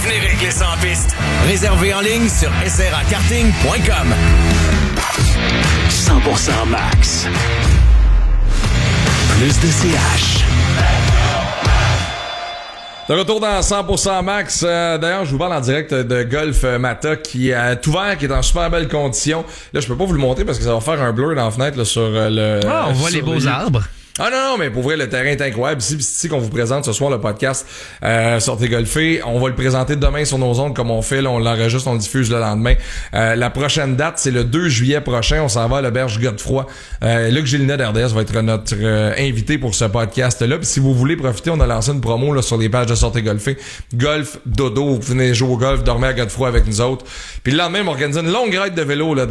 Venez régler ça en piste. Réservé en ligne sur srakarting.com. 100% Max. Plus de CH. De retour dans 100% Max. D'ailleurs, je vous parle en direct de Golf Mata qui a tout ouvert, qui est en super belle condition. Là, je peux pas vous le montrer parce que ça va faire un blur dans la fenêtre là, sur le... on voit les beaux arbres. Ah non, mais pour vrai, le terrain est incroyable. Ici qu'on vous présente ce soir le podcast Sortez golfer. On va le présenter demain sur nos ondes comme on fait. Là, on l'enregistre, on le diffuse le lendemain. La prochaine date, c'est le 2 juillet prochain. On s'en va à l'auberge Godefroy. Luc Gillinet d'RDS va être notre invité pour ce podcast-là. Puis si vous voulez profiter, on a lancé une promo là sur les pages de Sortez golfer. Golf, dodo, vous venez jouer au golf, dormir à Godefroy avec nous autres. Puis le lendemain, on organise une longue ride de vélo là,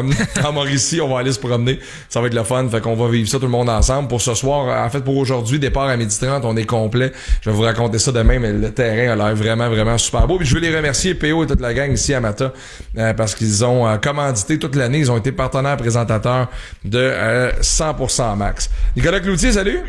en Mauricie. On va aller se promener. Ça va être le fun. Fait qu'on va vivre ça tout le monde ensemble. Pour ce soir, en fait, pour aujourd'hui, départ à 12h30, on est complet. Je vais vous raconter ça demain, mais le terrain a l'air vraiment, vraiment super beau. Puis je veux les remercier, PO et toute la gang ici à Mata, parce qu'ils ont commandité toute l'année. Ils ont été partenaires présentateurs de 100% Max. Nicolas Cloutier, salut!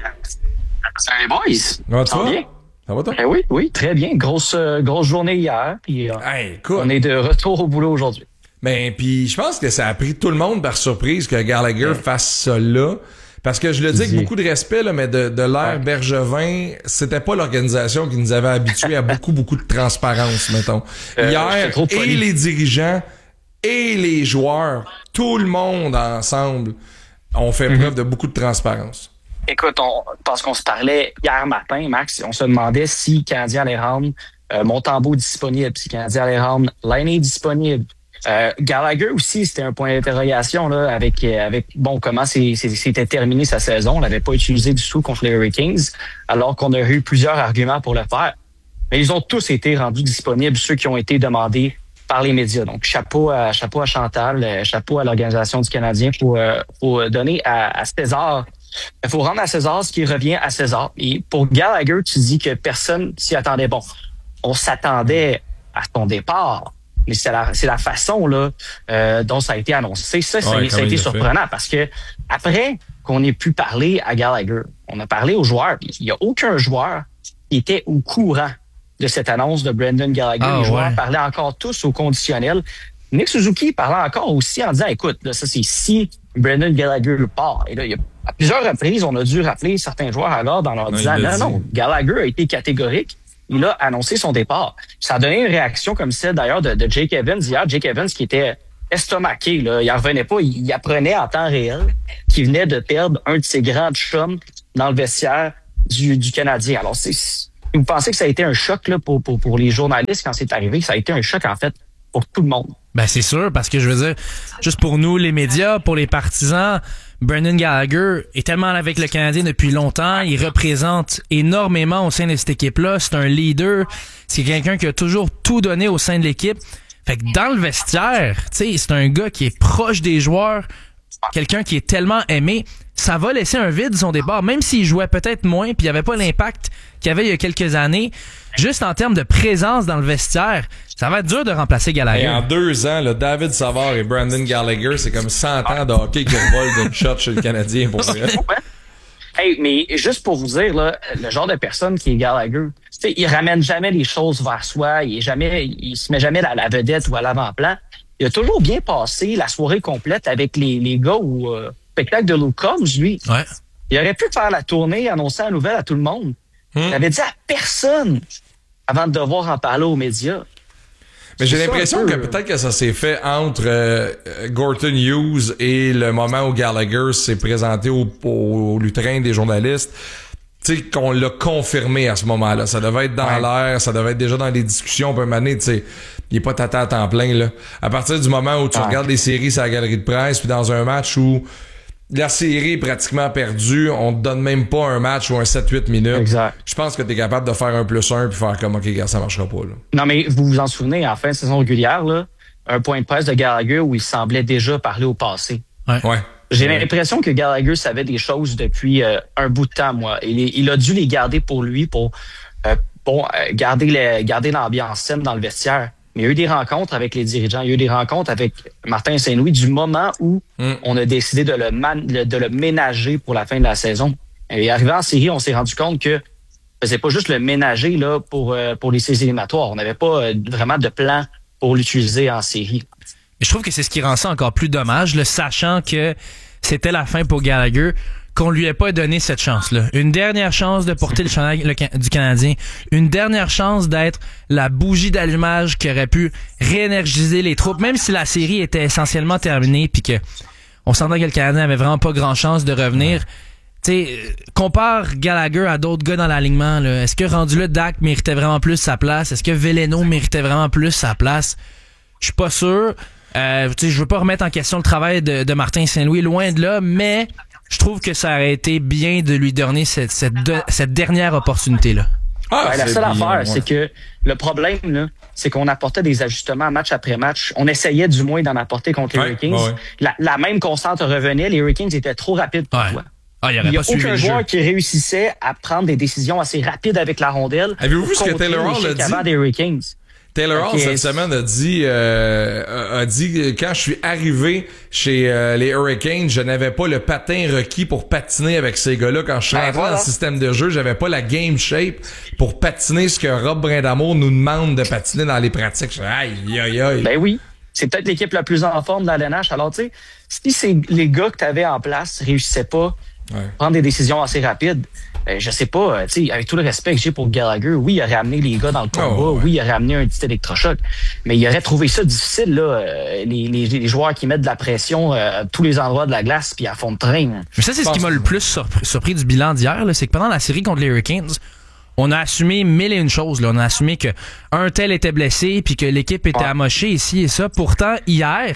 Salut boys! Ça va bien? Ça va toi? Oui, très bien. Grosse journée hier. Puis, on est de retour au boulot aujourd'hui. Ben, puis je pense que ça a pris tout le monde par surprise que Gallagher fasse ça là. Parce que je le dis avec beaucoup de respect, là, mais de l'ère Bergevin, c'était pas l'organisation qui nous avait habitués à beaucoup de transparence, mettons. Hier, et les dirigeants et les joueurs, tout le monde ensemble ont fait preuve de beaucoup de transparence. Écoute, parce qu'on se parlait hier matin, Max, on se demandait si Canadien allait rendre Montembeault disponible, si Canadien allait rendre Laine disponible. Gallagher aussi, c'était un point d'interrogation là avec comment c'était terminé sa saison. On l'avait pas utilisé du tout contre les Hurricanes, alors qu'on a eu plusieurs arguments pour le faire. Mais ils ont tous été rendus disponibles, ceux qui ont été demandés par les médias. Donc chapeau à Chantal, chapeau à l'organisation du Canadien pour donner à César. Il faut rendre à César ce qui revient à César. Et pour Gallagher, tu dis que personne s'y attendait. Bon, on s'attendait à son départ. Mais c'est la façon là dont ça a été annoncé. Ça a été surprenant parce que après qu'on ait pu parler à Gallagher, on a parlé aux joueurs. Il n'y a aucun joueur qui était au courant de cette annonce de Brendan Gallagher. Les joueurs parlaient encore tous au conditionnel. Nick Suzuki parlait encore aussi en disant, écoute, là, ça c'est si Brendan Gallagher part. Et là, à plusieurs reprises, on a dû rappeler certains joueurs à l'ordre en leur disant, non, Gallagher a été catégorique. Il a annoncé son départ. Ça a donné une réaction comme celle d'ailleurs de Jake Evans hier. Jake Evans qui était estomaqué, là. Il revenait pas. Il apprenait en temps réel qu'il venait de perdre un de ses grands chums dans le vestiaire du Canadien. Alors, vous pensez que ça a été un choc là, pour les journalistes quand c'est arrivé? Ça a été un choc, en fait, pour tout le monde. Ben, c'est sûr, parce que je veux dire, juste pour nous, les médias, pour les partisans, Brendan Gallagher est tellement avec le Canadien depuis longtemps. Il représente énormément au sein de cette équipe-là. C'est un leader. C'est quelqu'un qui a toujours tout donné au sein de l'équipe. Fait que dans le vestiaire, tu sais, c'est un gars qui est proche des joueurs. Quelqu'un qui est tellement aimé. Ça va laisser un vide son départ, même s'il jouait peut-être moins puis il n'y avait pas l'impact qu'il y avait il y a quelques années. Juste en termes de présence dans le vestiaire, ça va être dur de remplacer Gallagher. Et en 2 ans, là, David Savard et Brendan Gallagher, c'est comme 100 ans de hockey qui revolent d'une shot chez le Canadien pour vrai. Hey, mais juste pour vous dire, là, le genre de personne qui est Gallagher, il ramène jamais les choses vers soi, il se met jamais à la vedette ou à l'avant-plan. Il a toujours bien passé la soirée complète avec les gars au spectacle de Luke Combs, lui. Ouais. Il aurait pu faire la tournée, annoncer la nouvelle à tout le monde. Il n'avait dit à personne avant de devoir en parler aux médias. Mais j'ai l'impression que peut-être que ça s'est fait entre Gorton Hughes et le moment où Gallagher s'est présenté au lutrin des journalistes. Tu sais, qu'on l'a confirmé à ce moment-là. Ça devait être dans l'air, ça devait être déjà dans les discussions. Puis un tu sais, il est pas tata à temps plein, là. À partir du moment où tu regardes les séries sur la galerie de presse, puis dans un match où la série est pratiquement perdue, on te donne même pas un match ou un 7-8 minutes. Exact. Je pense que t'es capable de faire un +1 puis faire comme, OK, gars, ça marchera pas, là. Non, mais vous vous en souvenez, en fin de saison régulière, là, un point de presse de Gallagher où il semblait déjà parler au passé. Ouais. J'ai l'impression que Gallagher savait des choses depuis un bout de temps, moi. Il a dû les garder pour lui, pour garder l'ambiance saine dans le vestiaire. Mais il y a eu des rencontres avec les dirigeants, il y a eu des rencontres avec Martin Saint-Louis du moment où on a décidé de le ménager pour la fin de la saison. Et arrivé en série, on s'est rendu compte que faisait pas juste le ménager là pour les séries éliminatoires. On n'avait pas vraiment de plan pour l'utiliser en série. Je trouve que c'est ce qui rend ça encore plus dommage, là, sachant que c'était la fin pour Gallagher, qu'on lui ait pas donné cette chance-là. Une dernière chance de porter le chandail du Canadien. Une dernière chance d'être la bougie d'allumage qui aurait pu réénergiser les troupes, même si la série était essentiellement terminée puis que on sentait que le Canadien avait vraiment pas grand chance de revenir. Tu sais, compare Gallagher à d'autres gars dans l'alignement, là. Est-ce que rendu là, Dak méritait vraiment plus sa place? Est-ce que Veleno méritait vraiment plus sa place? Je suis pas sûr. Je veux pas remettre en question le travail de Martin Saint-Louis, loin de là, mais je trouve que ça aurait été bien de lui donner cette dernière opportunité-là. La seule affaire, c'est que le problème, là, c'est qu'on apportait des ajustements match après match. On essayait du moins d'en apporter contre les Hurricanes. La même constante revenait. Les Hurricanes étaient trop rapides pour toi. Il n'y a aucun joueur qui réussissait à prendre des décisions assez rapides avec la rondelle. Avez-vous vu ce que Taylor Hall a dit? Avant des Hurricanes. Taylor Hall, cette semaine, a dit quand je suis arrivé chez les Hurricanes, je n'avais pas le patin requis pour patiner avec ces gars-là. Quand je suis rentré dans le système de jeu, j'avais pas la game shape pour patiner ce que Rob Brindamour nous demande de patiner dans les pratiques. Aïe. Ben oui. C'est peut-être l'équipe la plus en forme dans l'NH. Alors, tu sais, si les gars que tu avais en place réussissaient pas à prendre des décisions assez rapides, je sais pas, tu sais, avec tout le respect que j'ai pour Gallagher, oui, il aurait amené les gars dans le combat, oui, il aurait amené un petit électrochoc, mais il aurait trouvé ça difficile, là, les joueurs qui mettent de la pression à tous les endroits de la glace puis à fond de train. Mais ça, c'est ce qui m'a le plus surpris du bilan d'hier, là, c'est que pendant la série contre les Hurricanes, on a assumé mille et une choses, là. On a assumé que un tel était blessé puis que l'équipe était amochée ici et ça. Pourtant, hier,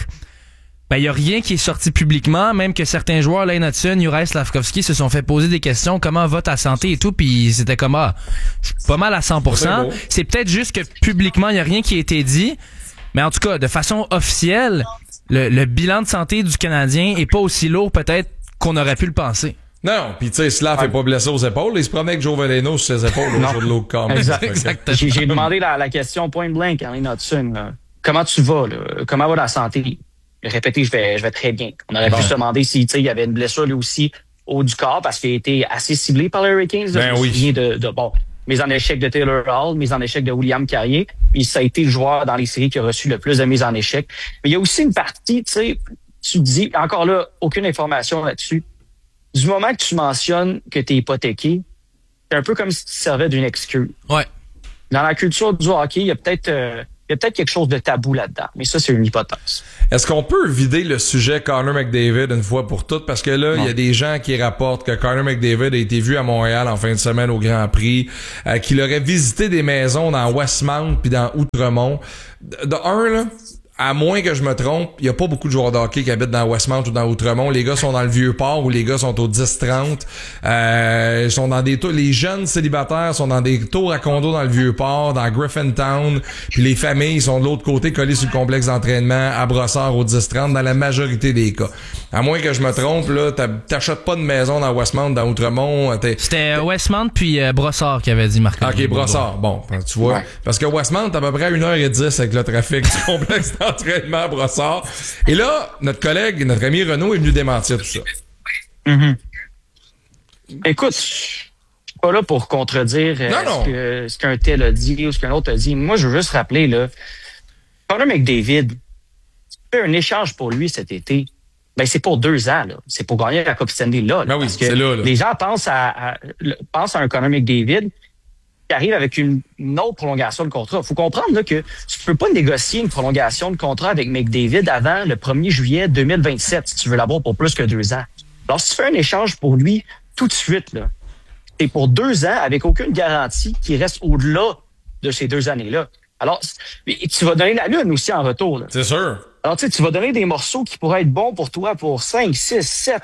il y a rien qui est sorti publiquement, même que certains joueurs, Lane Hudson, Juraj Slafkovský, se sont fait poser des questions, comment va ta santé et tout, puis c'était comme, je suis pas mal à 100%. C'est peut-être juste que publiquement, il y a rien qui a été dit, mais en tout cas, de façon officielle, le bilan de santé du Canadien est pas aussi lourd peut-être qu'on aurait pu le penser. Non, puis tu sais, Slav est pas blessé aux épaules, il se promenait avec Joe Veleno sur ses épaules au jour de l'autre corps. Exactement. J'ai demandé la question point blank à Lane Hudson, là. Comment tu vas, là? Comment va la santé? Répété, je vais très bien. On aurait pu se demander si, tu sais, il y avait une blessure lui aussi au haut du corps parce qu'il a été assez ciblé par les Hurricanes. Je me souviens de mise en échec de Taylor Hall, mise en échec de William Carrier. Puis ça a été le joueur dans les séries qui a reçu le plus de mises en échec. Mais il y a aussi une partie, tu sais, tu dis, encore là, aucune information là-dessus. Du moment que tu mentionnes que tu es hypothéqué, c'est un peu comme si tu servais d'une excuse. Ouais. Dans la culture du hockey, il y a peut-être quelque chose de tabou là-dedans, mais ça, c'est une hypothèse. Est-ce qu'on peut vider le sujet Connor McDavid une fois pour toutes? Parce que là, il y a des gens qui rapportent que Connor McDavid a été vu à Montréal en fin de semaine au Grand Prix, qu'il aurait visité des maisons dans Westmount puis dans Outremont. De un, là, à moins que je me trompe, il y a pas beaucoup de joueurs de hockey qui habitent dans Westmount ou dans Outremont. Les gars sont dans le Vieux-Port ou les gars sont au 10-30. Ils sont dans des tours. Les jeunes célibataires sont dans des tours à condos dans le Vieux-Port, dans Griffintown. Puis les familles sont de l'autre côté collées sur le complexe d'entraînement à Brossard au 10-30 dans la majorité des cas. À moins que je me trompe, là, t'achètes pas de maison dans Westmount, dans Outremont. C'était Westmount puis Brossard qui avait dit Marc-André. OK, Brossard. Bon, tu vois. Ouais. Parce que Westmount, à peu près 1h10 avec le trafic du complexe d'entraînement à Brossard. Et là, notre collègue, notre ami Renaud est venu démentir tout ça. Mm-hmm. Écoute, je suis pas là pour contredire ce qu'un tel a dit ou ce qu'un autre a dit. Moi, je veux juste rappeler, là, Connor McDavid, tu fais un échange pour lui cet été. Ben, c'est pour 2 ans, là. C'est pour gagner la Coupe Stanley, là. Ben oui, c'est là. Les gens pensent à un Connor McDavid qui arrive avec une autre prolongation de contrat. Il faut comprendre là, que tu peux pas négocier une prolongation de contrat avec McDavid avant le 1er juillet 2027 si tu veux l'avoir pour plus que 2 ans. Alors, si tu fais un échange pour lui tout de suite, là, c'est pour 2 ans avec aucune garantie qu'il reste au-delà de ces 2 années-là. Alors, tu vas donner la lune aussi en retour. Là. C'est sûr. Alors, tu sais, tu vas donner des morceaux qui pourraient être bons pour toi pour 5, 6,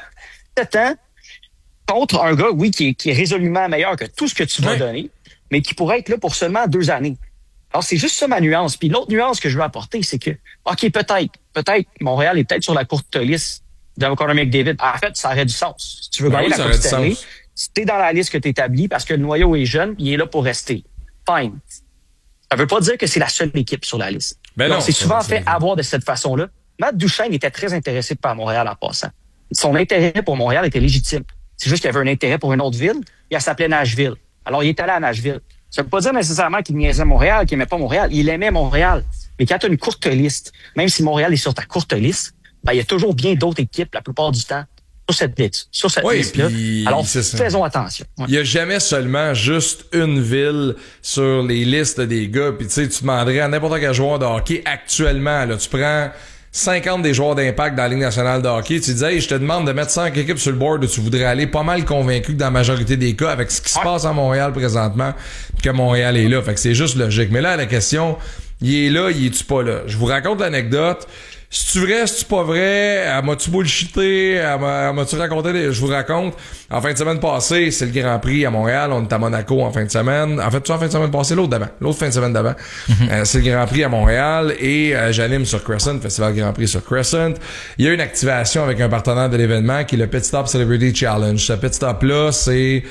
7 ans contre un gars, oui, qui est résolument meilleur que tout ce que tu vas donner, mais qui pourrait être là pour seulement 2 années. Alors, c'est juste ça ma nuance. Puis l'autre nuance que je veux apporter, c'est que, OK, peut-être, Montréal est peut-être sur la courte liste de Connor McDavid. En fait, ça aurait du sens. Si tu veux gagner la Coupe Stanley, si t'es dans la liste que tu établis parce que le noyau est jeune, il est là pour rester. Fine. Ça veut pas dire que c'est la seule équipe sur la liste. Ben non, c'est souvent fait avoir de cette façon-là. Matt Duchesne était très intéressé par Montréal en passant. Son intérêt pour Montréal était légitime. C'est juste qu'il y avait un intérêt pour une autre ville et elle s'appelait Nashville. Alors, il est allé à Nashville. Ça veut pas dire nécessairement qu'il niaisait Montréal, qu'il aimait pas Montréal. Il aimait Montréal. Mais quand tu as une courte liste, même si Montréal est sur ta courte liste, ben, il y a toujours bien d'autres équipes, la plupart du temps, sur cette liste-là. Alors, faisons attention. Ouais. Il y a jamais seulement juste une ville sur les listes des gars. Puis tu sais, tu demanderais à n'importe quel joueur de hockey actuellement, là, tu prends 50 des joueurs d'impact dans la Ligue nationale de hockey, tu disais, hey, je te demande de mettre 5 équipes sur le board où tu voudrais aller, pas mal convaincu que dans la majorité des cas, avec ce qui se passe à Montréal présentement, que Montréal est là. Fait que c'est juste logique. Mais là, la question, il est là, il est-tu pas là? Je vous raconte l'anecdote. C'est-tu vrai, c'est-tu pas vrai? M'as-tu bullshité? M'as-tu raconté? Je vous raconte. En fin de semaine passée, c'est le Grand Prix à Montréal. On est à Monaco en fin de semaine. En fait, tu en fin de semaine passée, l'autre fin de semaine d'avant. C'est le Grand Prix à Montréal et j'anime sur Crescent, Festival Grand Prix sur Crescent. Il y a une activation avec un partenaire de l'événement qui est le Pit Stop Celebrity Challenge. Ce Pit Stop-là, c'est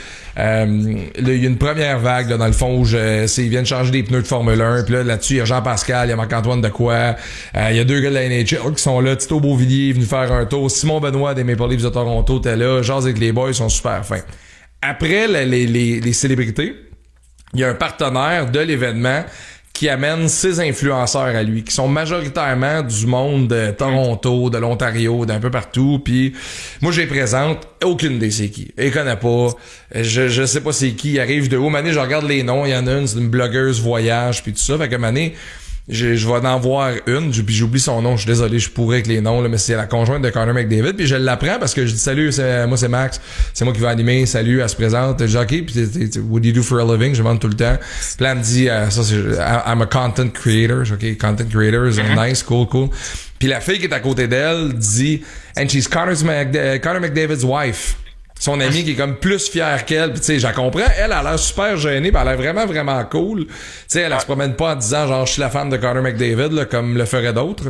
il y a une première vague là, dans le fond où ils viennent changer des pneus de Formule 1. Puis là-dessus, il y a Jean-Pascal, il y a Marc-Antoine Decoy, il y a 2 gars de la NHL qui sont là. Tito Beauvillier est venu faire un tour. Simon Benoît des Maple Leafs de Toronto était là. Jase avec les boys, ils sont super fins. Après les célébrités, il y a un partenaire de l'événement qui amène ses influenceurs à lui, qui sont majoritairement du monde de Toronto, de l'Ontario, d'un peu partout. Puis moi, je les présente, aucune idée c'est qui. Je les connais pas. Je sais pas c'est qui. Il arrive de haut. Mané, je regarde les noms. Il y en a une, c'est une blogueuse voyage, puis tout ça. Fait que Mané, je vais en voir une, puis j'oublie son nom, je suis désolé, je pourrais avec les noms, là, mais c'est la conjointe de Connor McDavid, puis je l'apprends parce que je dis salut, moi c'est Max, c'est moi qui vais animer, salut, elle se présente, je dis ok, puis what do you do for a living, je demande tout le temps, puis là elle me dit, ça c'est, I'm a content creator, ok, content creator, nice, cool, puis la fille qui est à côté d'elle dit, and she's Connor McDavid's wife. Son amie qui est comme plus fière qu'elle, puis tu sais, je la comprends, elle a l'air super gênée, pis elle a l'air vraiment, vraiment cool. Tu sais, elle se promène pas en disant genre je suis la femme de Connor McDavid, là, comme le feraient d'autres.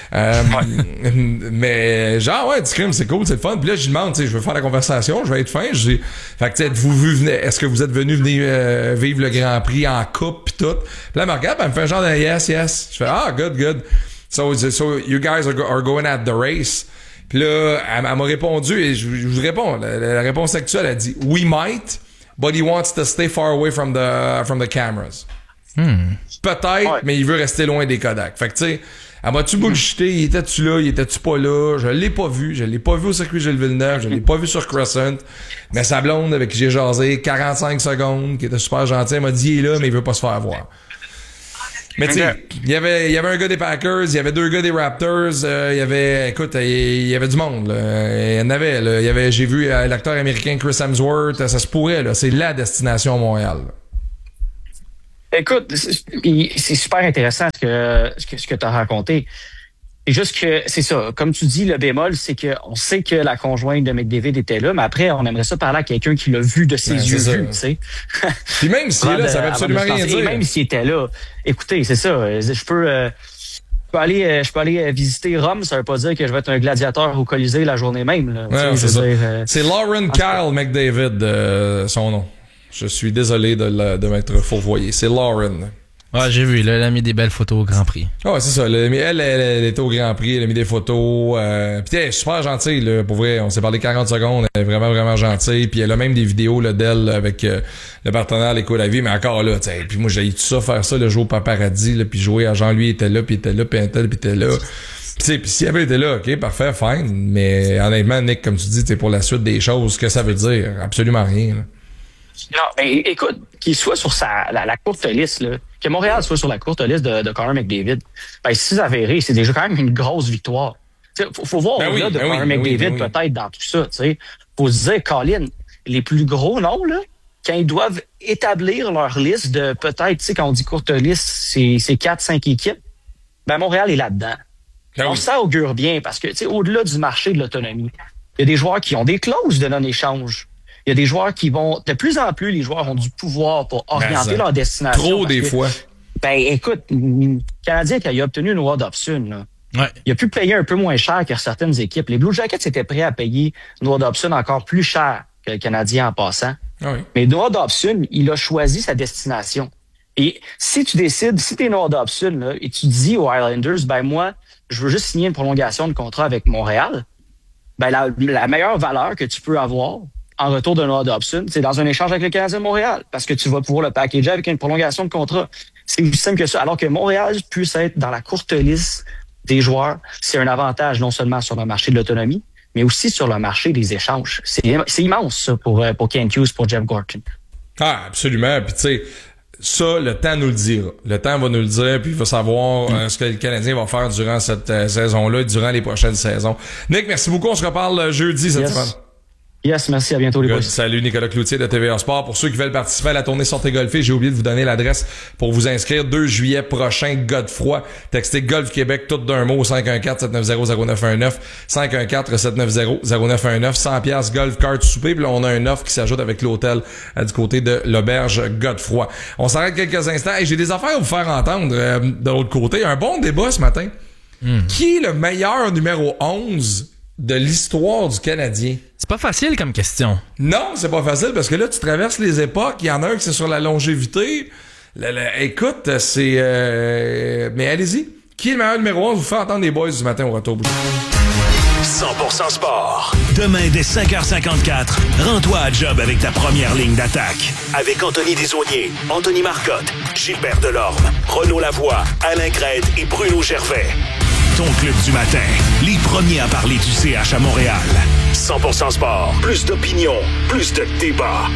Mais genre ouais, du crime, c'est cool, c'est le fun. Puis là, je lui demande, tu sais, je veux faire la conversation, je vais être fin. Je dis, fait que est-ce que vous êtes venu venir vivre le Grand Prix en coupe pis tout? Puis là, elle me regarde, elle me fait un genre de yes. Je fais good. So you guys are going at the race. Puis là, elle m'a répondu, et je vous réponds, la réponse actuelle, elle dit « We might, but he wants to stay far away from the cameras. Peut-être, mais il veut rester loin des Kodak. » Fait que tu sais, elle m'a-tu bullshité, il était-tu là, il était-tu pas là? Je l'ai pas vu au circuit Gilles Villeneuve, je l'ai pas vu sur Crescent, mais sa blonde avec qui j'ai jasé 45 secondes, qui était super gentille, elle m'a dit « Il est là, mais il veut pas se faire voir. » Mais tu sais, il y avait un gars des Packers, il y avait 2 gars des Raptors, il y avait du monde, là. Il y en avait, là. J'ai vu l'acteur américain Chris Hemsworth, ça se pourrait, là. C'est la destination Montréal, là. Écoute, c'est super intéressant ce que tu as raconté. Et juste que, c'est ça, comme tu dis, le bémol, c'est que on sait que la conjointe de McDavid était là, mais après, on aimerait ça parler à quelqu'un qui l'a vu de ses yeux vus, tu sais. Puis même s'il est là, ça veut absolument rien dire. Et même s'il était là, écoutez, c'est ça, je peux aller visiter Rome, ça veut pas dire que je vais être un gladiateur au Colisée la journée même, là. Ouais, c'est ça. C'est Lauren Kyle McDavid, son nom. Je suis désolé de m'être fourvoyé. C'est Lauren. Ouais, j'ai vu, là, elle a mis des belles photos au Grand Prix. Ouais, c'est ça. Elle était au Grand Prix, elle a mis des photos. Puis elle est super gentille, là, pour vrai. On s'est parlé 40 secondes, elle est vraiment, vraiment gentille. Puis elle a même des vidéos là, d'elle avec le partenaire L'Écho de la vie, mais encore là, tu sais. Puis moi, j'ai tout ça, faire ça, le jouer au paparazzi, là, puis jouer à Jean-Louis était là, puis était là, puis était là. Puis si elle avait été là, ok, parfait, fine. Mais honnêtement, Nick, comme tu dis, t'es pour la suite des choses, ce que ça veut dire, absolument rien, là. Non, mais écoute, qu'il soit sur la courte liste, là, que Montréal soit sur la courte liste de Connor McDavid, ben, si c'est avéré, c'est déjà quand même une grosse victoire. Faut voir au-delà de Connor McDavid peut-être dans tout ça, tu sais. Faut se dire, Colin, les plus gros noms, là, quand ils doivent établir leur liste de peut-être, tu sais, quand on dit courte liste, c'est 4-5 équipes, ben, Montréal est là-dedans. Alors, ça augure bien parce que, tu sais, au-delà du marché de l'autonomie, il y a des joueurs qui ont des clauses de non-échange. Il y a des joueurs qui vont... De plus en plus, les joueurs ont du pouvoir pour orienter leur destination. Trop des fois. Ben, écoute, le Canadien, quand il a obtenu une Ward Option, là, il a pu payer un peu moins cher que certaines équipes. Les Blue Jackets étaient prêts à payer une Ward Option encore plus cher que le Canadien en passant. Oui. Mais Ward Option, il a choisi sa destination. Et si tu décides, si t'es une Ward Option, là, et tu dis aux Islanders, ben moi, je veux juste signer une prolongation de contrat avec Montréal, ben la meilleure valeur que tu peux avoir, en retour de Noah Dobson, c'est dans un échange avec le Canadien de Montréal, parce que tu vas pouvoir le packager avec une prolongation de contrat. C'est aussi simple que ça. Alors que Montréal puisse être dans la courte liste des joueurs, c'est un avantage non seulement sur le marché de l'autonomie, mais aussi sur le marché des échanges. C'est immense, ça, pour Kent Hughes, pour Jeff Gorton. Ah, absolument. Puis tu sais, ça, le temps nous le dira. Le temps va nous le dire, puis il va savoir ce que le Canadien va faire durant cette saison-là, durant les prochaines saisons. Nick, merci beaucoup. On se reparle jeudi cette semaine. Yes, merci. À bientôt, les boys. Salut, Nicolas Cloutier de TVA Sport. Pour ceux qui veulent participer à la tournée Sortez Golfer, j'ai oublié de vous donner l'adresse pour vous inscrire. 2 juillet prochain, Godefroy. Textez Golf Québec, tout d'un mot, 514-790-0919. 514-790-0919. 100$ golf card souper. Puis là, on a un offre qui s'ajoute avec l'hôtel du côté de l'auberge Godefroy. On s'arrête quelques instants. Hey, j'ai des affaires à vous faire entendre de l'autre côté. Un bon débat ce matin. Qui est le meilleur numéro 11 de l'histoire du Canadien? C'est pas facile comme question. Non, c'est pas facile parce que là, tu traverses les époques. Il y en a un qui c'est sur la longévité. Écoute, c'est... Mais allez-y. Qui est le meilleur numéro 11? Vous faites entendre les boys du matin au retour. 100% sport. Demain, dès 5h54, rends-toi à job avec ta première ligne d'attaque. Avec Anthony Desaulniers, Anthony Marcotte, Gilbert Delorme, Renaud Lavoie, Alain Crête et Bruno Gervais. Ton club du matin. Les premiers à parler du CH à Montréal. 100% sport. Plus d'opinion. Plus de débat.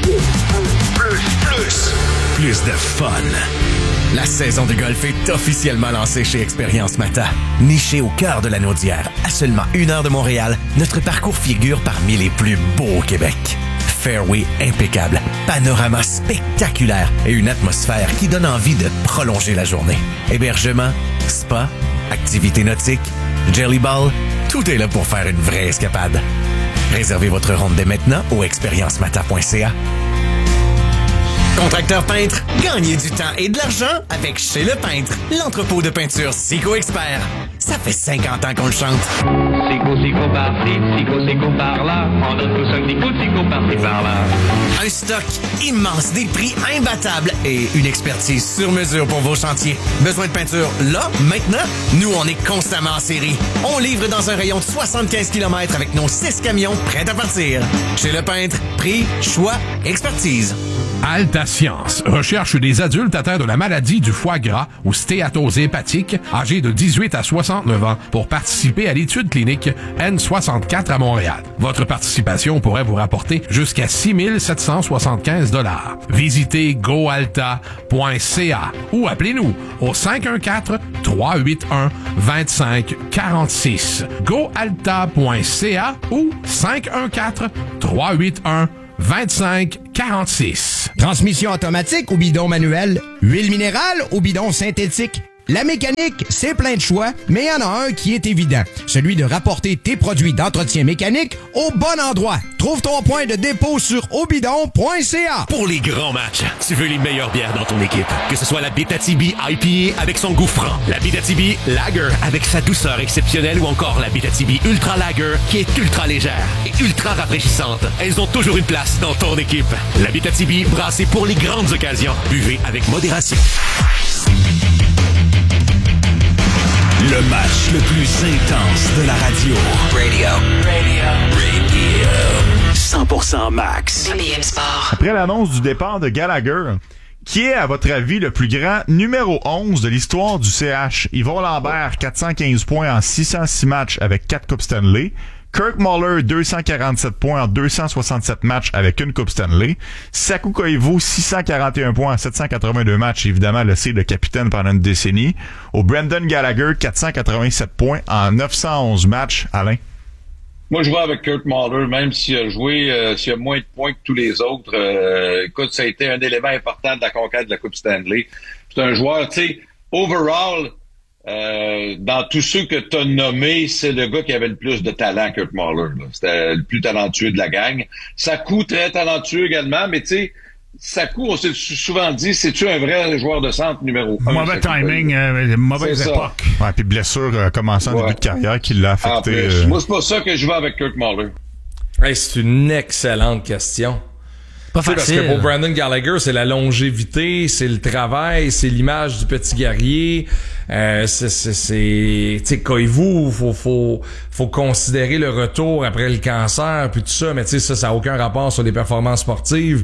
Plus de fun. La saison de golf est officiellement lancée chez Expérience Mata. Niché au cœur de la Naudière, à seulement 1 heure de Montréal, notre parcours figure parmi les plus beaux au Québec. Fairway impeccable, panorama spectaculaire et une atmosphère qui donne envie de prolonger la journée. Hébergement, spa, activités nautiques, jelly ball, tout est là pour faire une vraie escapade. Réservez votre ronde dès maintenant au expériencemata.ca. Contracteur peintre, gagnez du temps et de l'argent avec Chez Le Peintre, l'entrepôt de peinture Sico Expert. Ça fait 50 ans qu'on le chante. Sico par-ci, Sico par-là. On donne tous un petit coup de Sico par-ci, par-là. Un stock immense, des prix imbattables et une expertise sur mesure pour vos chantiers. Besoin de peinture là, maintenant? Nous, on est constamment en série. On livre dans un rayon de 75 km avec nos 6 camions prêts à partir. Chez Le Peintre, prix, choix, expertise. Alta Science recherche des adultes atteints de la maladie du foie gras ou stéatose hépatique âgés de 18 à 69 ans pour participer à l'étude clinique N64 à Montréal. Votre participation pourrait vous rapporter jusqu'à 6 775 $. Visitez goalta.ca ou appelez-nous au 514-381-2546. goalta.ca ou 514-381-2546. Transmission automatique ou bidon manuel, huile minérale ou bidon synthétique. La mécanique, c'est plein de choix, mais il y en a un qui est évident. Celui de rapporter tes produits d'entretien mécanique au bon endroit. Trouve ton point de dépôt sur obidon.ca. Pour les grands matchs, tu veux les meilleures bières dans ton équipe. Que ce soit la Abitibi IPA avec son goût franc, la Abitibi Lager avec sa douceur exceptionnelle ou encore la Abitibi Ultra Lager qui est ultra légère et ultra rafraîchissante. Elles ont toujours une place dans ton équipe. La Abitibi brassée pour les grandes occasions. Buvez avec modération. Le match le plus intense de la radio. Radio. 100% max. Après l'annonce du départ de Gallagher, qui est, à votre avis, le plus grand numéro 11 de l'histoire du CH? Yvon Lambert, 415 points en 606 matchs avec 4 Coupes Stanley. Kirk Muller, 247 points en 267 matchs avec une Coupe Stanley. Saku Koivu, 641 points en 782 matchs. Évidemment, le C, le capitaine pendant une décennie. Au Brendan Gallagher, 487 points en 911 matchs. Alain? Moi, je vois avec Kurt Muller, même s'il a joué, s'il a moins de points que tous les autres. Écoute, ça a été un élément important de la conquête de la Coupe Stanley. C'est un joueur, tu sais, overall, dans tous ceux que tu as nommés, c'est le gars qui avait le plus de talent, Kurt Muller. Là. C'était le plus talentueux de la gang. Saku, très talentueux également, mais tu sais, Saku, on s'est souvent dit, c'est-tu un vrai joueur de centre numéro 1? Mauvais timing, mauvaise époque. Ouais, puis blessure commençant en début de carrière qui l'a affecté. Moi, c'est pas ça que je vais avec Kurt Muller. Hey, c'est une excellente question. Pas facile. Parce que pour Brandon Gallagher, c'est la longévité, c'est le travail, c'est l'image du petit guerrier. Tu sais, Koivu, faut considérer le retour après le cancer puis tout ça, mais tu sais, ça a aucun rapport sur les performances sportives.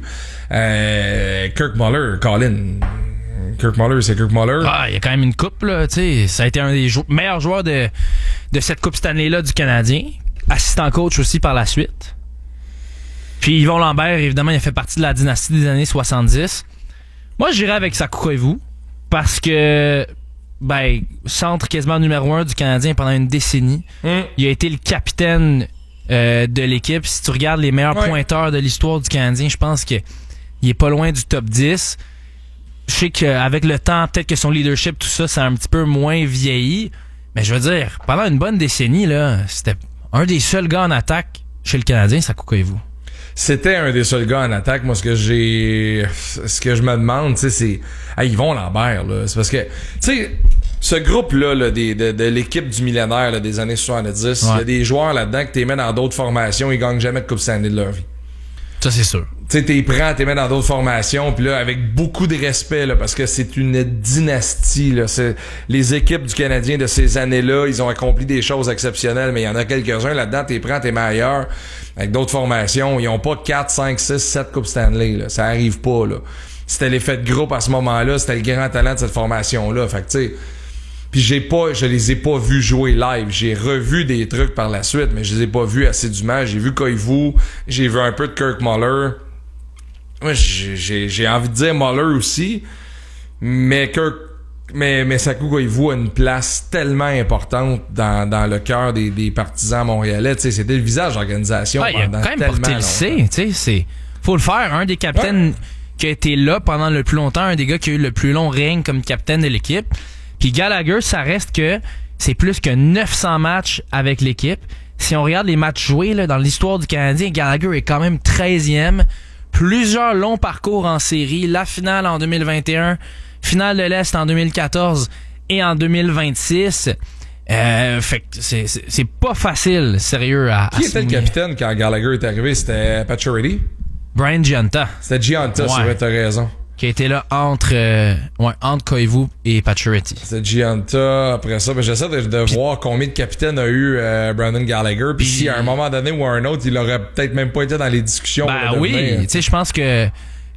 Kirk Muller, Kirk Muller, c'est Kirk Muller. Ah, il y a quand même une coupe, là, tu sais. Ça a été un des meilleurs joueurs de cette Coupe Stanley-là du Canadien. Assistant coach aussi par la suite. Puis Yvon Lambert, évidemment, il a fait partie de la dynastie des années 70. Moi, j'irais avec Saku Koivu parce que, centre quasiment numéro 1 du Canadien pendant une décennie. Il a été le capitaine de l'équipe. Si tu regardes les meilleurs pointeurs de l'histoire du Canadien, je pense qu'il est pas loin du top 10. Je sais qu'avec le temps, peut-être que son leadership, tout ça, ça a un petit peu moins vieilli. Mais je veux dire, pendant une bonne décennie, là, c'était un des seuls gars en attaque chez le Canadien, Saku Koivu. C'était un des seuls gars en attaque. Moi, ce que je me demande, tu sais, c'est Yvon Lambert, là. C'est parce que, tu sais, ce groupe-là, de l'équipe du millénaire, là, des années 70, il y a des joueurs là-dedans que t'es mets dans d'autres formations, ils gagnent jamais de Coupe Stanley de leur vie. Ça, c'est sûr. Tu sais, t'es mets dans d'autres formations, puis là, avec beaucoup de respect, là, parce que c'est une dynastie, là. C'est les équipes du Canadien de ces années-là, ils ont accompli des choses exceptionnelles, mais il y en a quelques-uns là-dedans, t'es mets ailleurs, avec d'autres formations. Ils ont pas 4, 5, 6, 7 Coupes Stanley, là. Ça arrive pas, là. C'était l'effet de groupe à ce moment-là, c'était le grand talent de cette formation-là. Fait que, tu sais, puis je les ai pas vus jouer live. J'ai revu des trucs par la suite, mais je les ai pas vus assidûment. J'ai vu Koivu, j'ai vu un peu de Kirk Muller. Moi, j'ai envie de dire Muller aussi, mais Saku Koivu a une place tellement importante dans le cœur des partisans montréalais. Tu sais, c'était le visage de l'organisation pendant tellement longtemps. Il a quand même porté le C, tu sais, faut le faire. Un des capitaines qui a été là pendant le plus longtemps, un des gars qui a eu le plus long règne comme capitaine de l'équipe. Puis Gallagher, ça reste que c'est plus que 900 matchs avec l'équipe. Si on regarde les matchs joués là, dans l'histoire du Canadien, Gallagher est quand même 13e. Plusieurs longs parcours en série. La finale en 2021, finale de l'Est en 2014 et en 2026. Fait que c'est pas facile, sérieux, Qui était le capitaine quand Gallagher est arrivé? C'était Pacioretty? Brian Giunta. C'était Giunta, c'est vrai, t'as raison. Qui a été là entre Koivu et Pacioretty. C'est Giunta. Après ça, j'essaie de voir combien de capitaines a eu Brandon Gallagher. Puis si à un moment donné ou à un autre, il aurait peut-être même pas été dans les discussions. Oui, tu sais, je pense que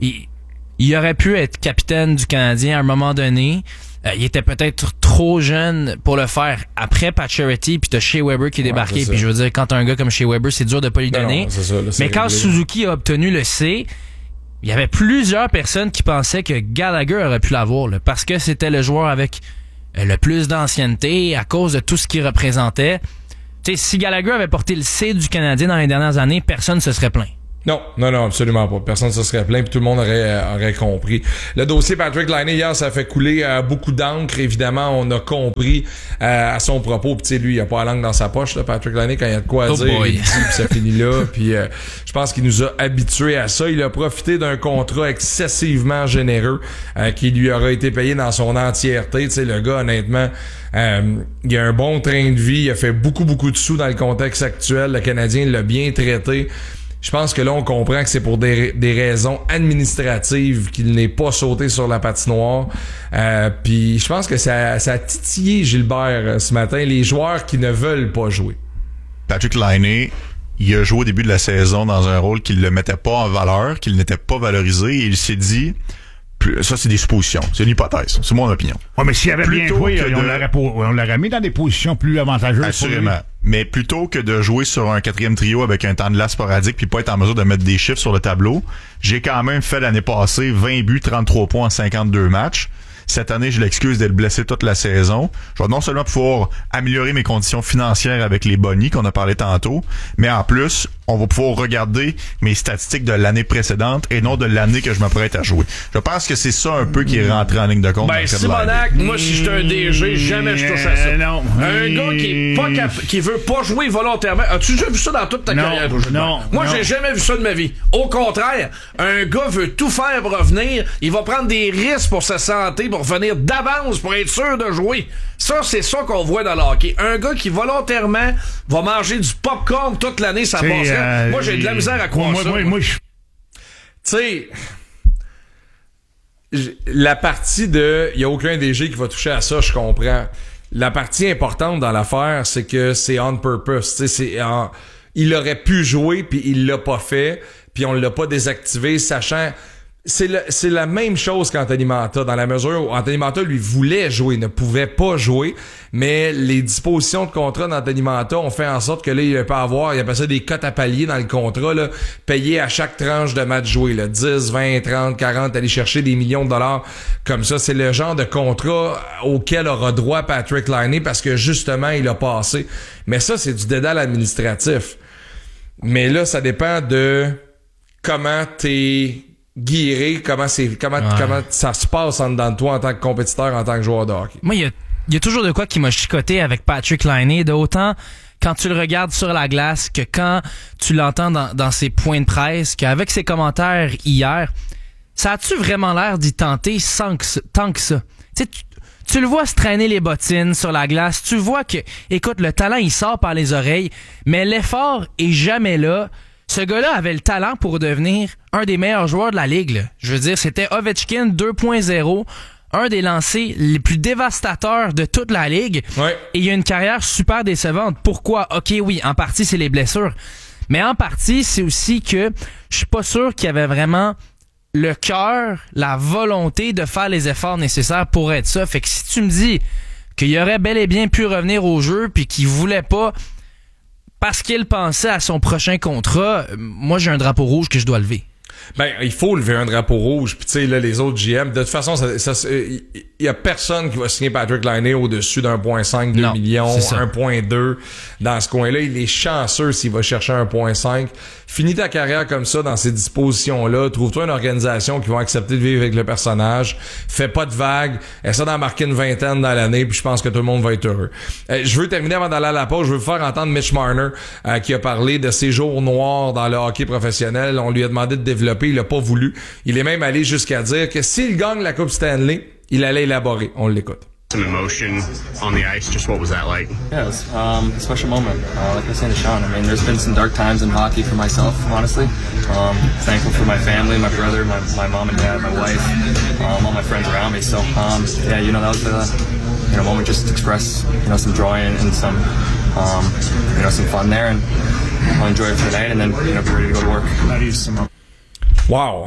il aurait pu être capitaine du Canadien à un moment donné. Il était peut-être trop jeune pour le faire après Pacioretty, puis t'as Shea Weber qui est débarqué. Puis je veux dire, quand t'as un gars comme Shea Weber, c'est dur de pas lui donner. Non, ça, là, mais quand Suzuki a obtenu le C, il y avait plusieurs personnes qui pensaient que Gallagher aurait pu l'avoir, là, parce que c'était le joueur avec le plus d'ancienneté à cause de tout ce qu'il représentait. Tu sais, si Gallagher avait porté le C du Canadien dans les dernières années, personne ne se serait plaint. Non, absolument pas. Personne ne se serait plaint, puis tout le monde aurait compris. Le dossier Patrick Laine, hier, ça a fait couler beaucoup d'encre. Évidemment, on a compris à son propos. Puis tu sais, lui, il a pas la langue dans sa poche, là, Patrick Laine, quand il y a de quoi dire, il dit, puis ça finit là. Puis je pense qu'il nous a habitués à ça. Il a profité d'un contrat excessivement généreux qui lui aura été payé dans son entièreté. Tu sais, le gars, honnêtement, il a un bon train de vie. Il a fait beaucoup de sous dans le contexte actuel. Le Canadien l'a bien traité. Je pense que là, on comprend que c'est pour des raisons administratives qu'il n'est pas sauté sur la patinoire. Puis je pense que ça a titillé Gilbert ce matin, les joueurs qui ne veulent pas jouer. Patrick Laine, il a joué au début de la saison dans un rôle qu'il ne mettait pas en valeur, qu'il n'était pas valorisé, et il s'est dit... Ça, c'est des suppositions. C'est une hypothèse. C'est mon opinion. Ouais, mais s'il avait bien joué, on l'aurait mis dans des positions plus avantageuses. Assurément. Mais plutôt que de jouer sur un 4e trio avec un temps de glace sporadique puis pas être en mesure de mettre des chiffres sur le tableau, j'ai quand même fait l'année passée 20 buts, 33 points en 52 matchs. Cette année, je l'excuse d'être blessé toute la saison. Je vais non seulement pouvoir améliorer mes conditions financières avec les bonnies qu'on a parlé tantôt, mais en plus, on va pouvoir regarder mes statistiques de l'année précédente et non de l'année que je m'apprête à jouer. Je pense que c'est ça un peu qui est rentré en ligne de compte. Ben, Simonac, moi, si j'étais un DG, jamais je touche à ça. Non. Un gars qui veut pas jouer volontairement. As-tu déjà vu ça dans toute ta carrière? Non. Moi, j'ai jamais vu ça de ma vie. Au contraire, un gars veut tout faire pour revenir. Il va prendre des risques pour sa santé, pour revenir d'avance, pour être sûr de jouer. Ça, c'est ça qu'on voit dans le hockey. Un gars qui volontairement va manger du popcorn toute l'année, ça passe. Moi, j'ai de la misère à croire ça. sais, la partie de il y a aucun DG qui va toucher à ça, je comprends. La partie importante dans l'affaire, c'est que c'est on purpose. Tu sais, il aurait pu jouer puis il l'a pas fait, puis on l'a pas désactivé, sachant c'est la même chose qu'Anthony Mantha, dans la mesure où Anthony Mantha, lui, voulait jouer, ne pouvait pas jouer, mais les dispositions de contrat d'Anthony Mantha ont fait en sorte que là, il peut avoir, il appelle ça des cotes à palier dans le contrat, là, payé à chaque tranche de match joué, là, 10, 20, 30, 40, aller chercher des millions de dollars comme ça. C'est le genre de contrat auquel aura droit Patrick Laine parce que justement, il a passé. Mais ça, c'est du dédale administratif. Mais là, ça dépend de comment t'es guiré, comment ça se passe en dedans de toi en tant que compétiteur, en tant que joueur de hockey. Moi, il y a toujours de quoi qui m'a chicoté avec Patrick Laine, de autant quand tu le regardes sur la glace que quand tu l'entends dans ses points de presse, qu'avec ses commentaires hier, ça a-tu vraiment l'air d'y tenter tant que ça? Tu le vois se traîner les bottines sur la glace, tu vois que, écoute, le talent il sort par les oreilles, mais l'effort est jamais là. Ce gars-là avait le talent pour devenir un des meilleurs joueurs de la ligue, là. Je veux dire, c'était Ovechkin 2.0, un des lancers les plus dévastateurs de toute la ligue. Ouais. Et il a une carrière super décevante. Pourquoi? OK, oui, en partie, c'est les blessures. Mais en partie, c'est aussi que je suis pas sûr qu'il y avait vraiment le cœur, la volonté de faire les efforts nécessaires pour être ça. Fait que si tu me dis qu'il aurait bel et bien pu revenir au jeu puis qu'il voulait pas parce qu'il pensait à son prochain contrat, moi j'ai un drapeau rouge que je dois lever. Ben, il faut lever un drapeau rouge. Puis tu sais, là, les autres GM, de toute façon, il y a personne qui va signer Patrick Laine au-dessus d'1.5, 2 millions, 1.2 dans ce coin-là. Il est chanceux s'il va chercher 1.5. Finis ta carrière comme ça, dans ces dispositions-là. Trouve-toi une organisation qui va accepter de vivre avec le personnage. Fais pas de vagues. Essaie d'en marquer une vingtaine dans l'année, puis je pense que tout le monde va être heureux. Je veux terminer avant d'aller à la pause. Je veux vous faire entendre Mitch Marner, qui a parlé de ses jours noirs dans le hockey professionnel. On lui a demandé de développer. Il a pas voulu. Il est même allé jusqu'à dire que s'il gagne la Coupe Stanley, il allait élaborer. On l'écoute. Some emotion on the ice. Just what was that like? Yeah, it was a special moment. Like I was saying to Sean, I mean, there's been some dark times in hockey for myself, honestly. Thankful for my family, my brother, my mom and dad, my wife, all my friends around me. So, yeah, you know, that was the moment just to express, some joy and some, some fun there, and I'll enjoy it for tonight, and then, be ready to go to work. Wow.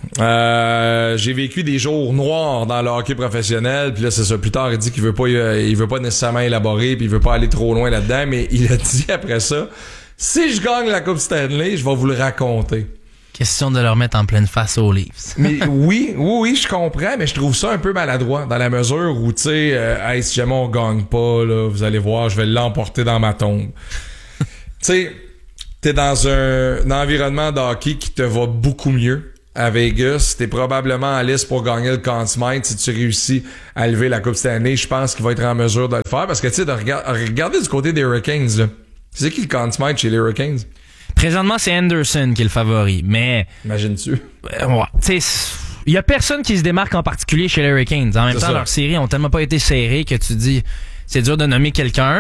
J'ai vécu des jours noirs dans le hockey professionnel, puis là c'est ça, plus tard il dit qu'il veut pas nécessairement élaborer, puis il veut pas aller trop loin là-dedans, mais il a dit après ça, si je gagne la Coupe Stanley, je vais vous le raconter. Question de leur mettre en pleine face aux Leafs. Mais oui, je comprends, mais je trouve ça un peu maladroit dans la mesure où, tu sais, hey, si jamais on gagne pas, là, vous allez voir, je vais l'emporter dans ma tombe. Tu sais, t'es dans un environnement de hockey qui te va beaucoup mieux. À Vegas, t'es probablement en liste pour gagner le Conn Smythe si tu réussis à lever la Coupe Stanley. Je pense qu'il va être en mesure de le faire parce que, tu sais, regardez du côté des Hurricanes, là. C'est qui le Conn Smythe chez les Hurricanes? Présentement, c'est Anderson qui est le favori, mais... Imagines-tu? Ouais, tu sais, il y a personne qui se démarque en particulier chez les Hurricanes. En même temps, leurs séries ont tellement pas été serrées que tu dis, c'est dur de nommer quelqu'un.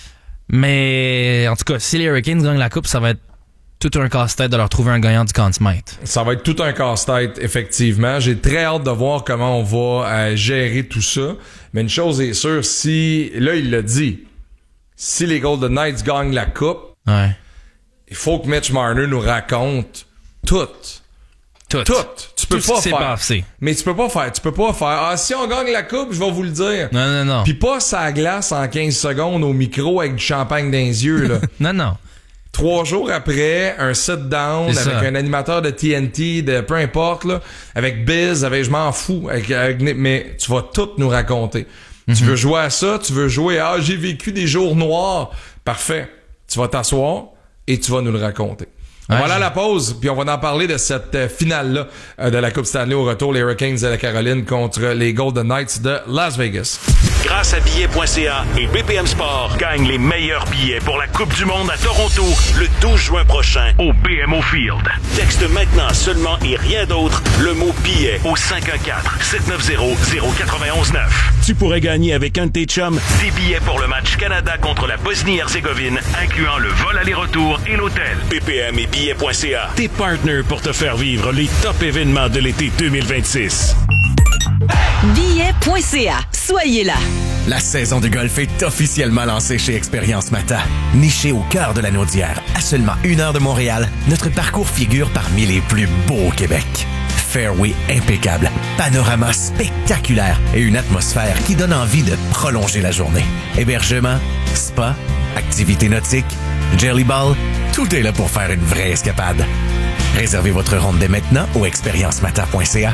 Mais, en tout cas, si les Hurricanes gagnent la Coupe, ça va être tout un casse-tête de leur trouver un gagnant du Conn Smythe. Ça va être tout un casse-tête, effectivement. J'ai très hâte de voir comment on va gérer tout ça. Mais une chose est sûre, là, il l'a dit, si les Golden Knights gagnent la Coupe, ouais, il faut que Mitch Marner nous raconte tout. Tu peux pas faire. Passé. Mais tu peux pas faire. Si on gagne la Coupe, je vais vous le dire. Non. Puis pas ça glace en 15 secondes au micro avec du champagne dans les yeux, là. Non. 3 jours après, un sit-down avec un animateur de TNT, de peu importe, là, avec Biz, je m'en fous, mais tu vas tout nous raconter. Tu veux jouer à ça, tu veux jouer à j'ai vécu des jours noirs. Parfait. Tu vas t'asseoir et tu vas nous le raconter. On va aller à la pause, puis on va en parler de cette finale-là de la Coupe Stanley au retour, les Hurricanes de la Caroline contre les Golden Knights de Las Vegas. Grâce à billets.ca et BPM Sport, gagne les meilleurs billets pour la Coupe du monde à Toronto le 12 juin prochain au BMO Field. Texte maintenant seulement et rien d'autre le mot billet au 514-790-0919. Tu pourrais gagner avec un de tes chums des billets pour le match Canada contre la Bosnie-Herzégovine, incluant le vol aller-retour et l'hôtel. BPM et billets.ca, tes partners pour te faire vivre les top événements de l'été 2026. Billets.ca. Soyez là. La saison de golf est officiellement lancée chez Expérience Mata. Niché au cœur de la Naudière, à seulement 1 heure de Montréal, notre parcours figure parmi les plus beaux au Québec. Fairway impeccable, panorama spectaculaire et une atmosphère qui donne envie de prolonger la journée. Hébergement, spa, activités nautiques, jelly ball, tout est là pour faire une vraie escapade. Réservez votre ronde dès maintenant au expériencemata.ca.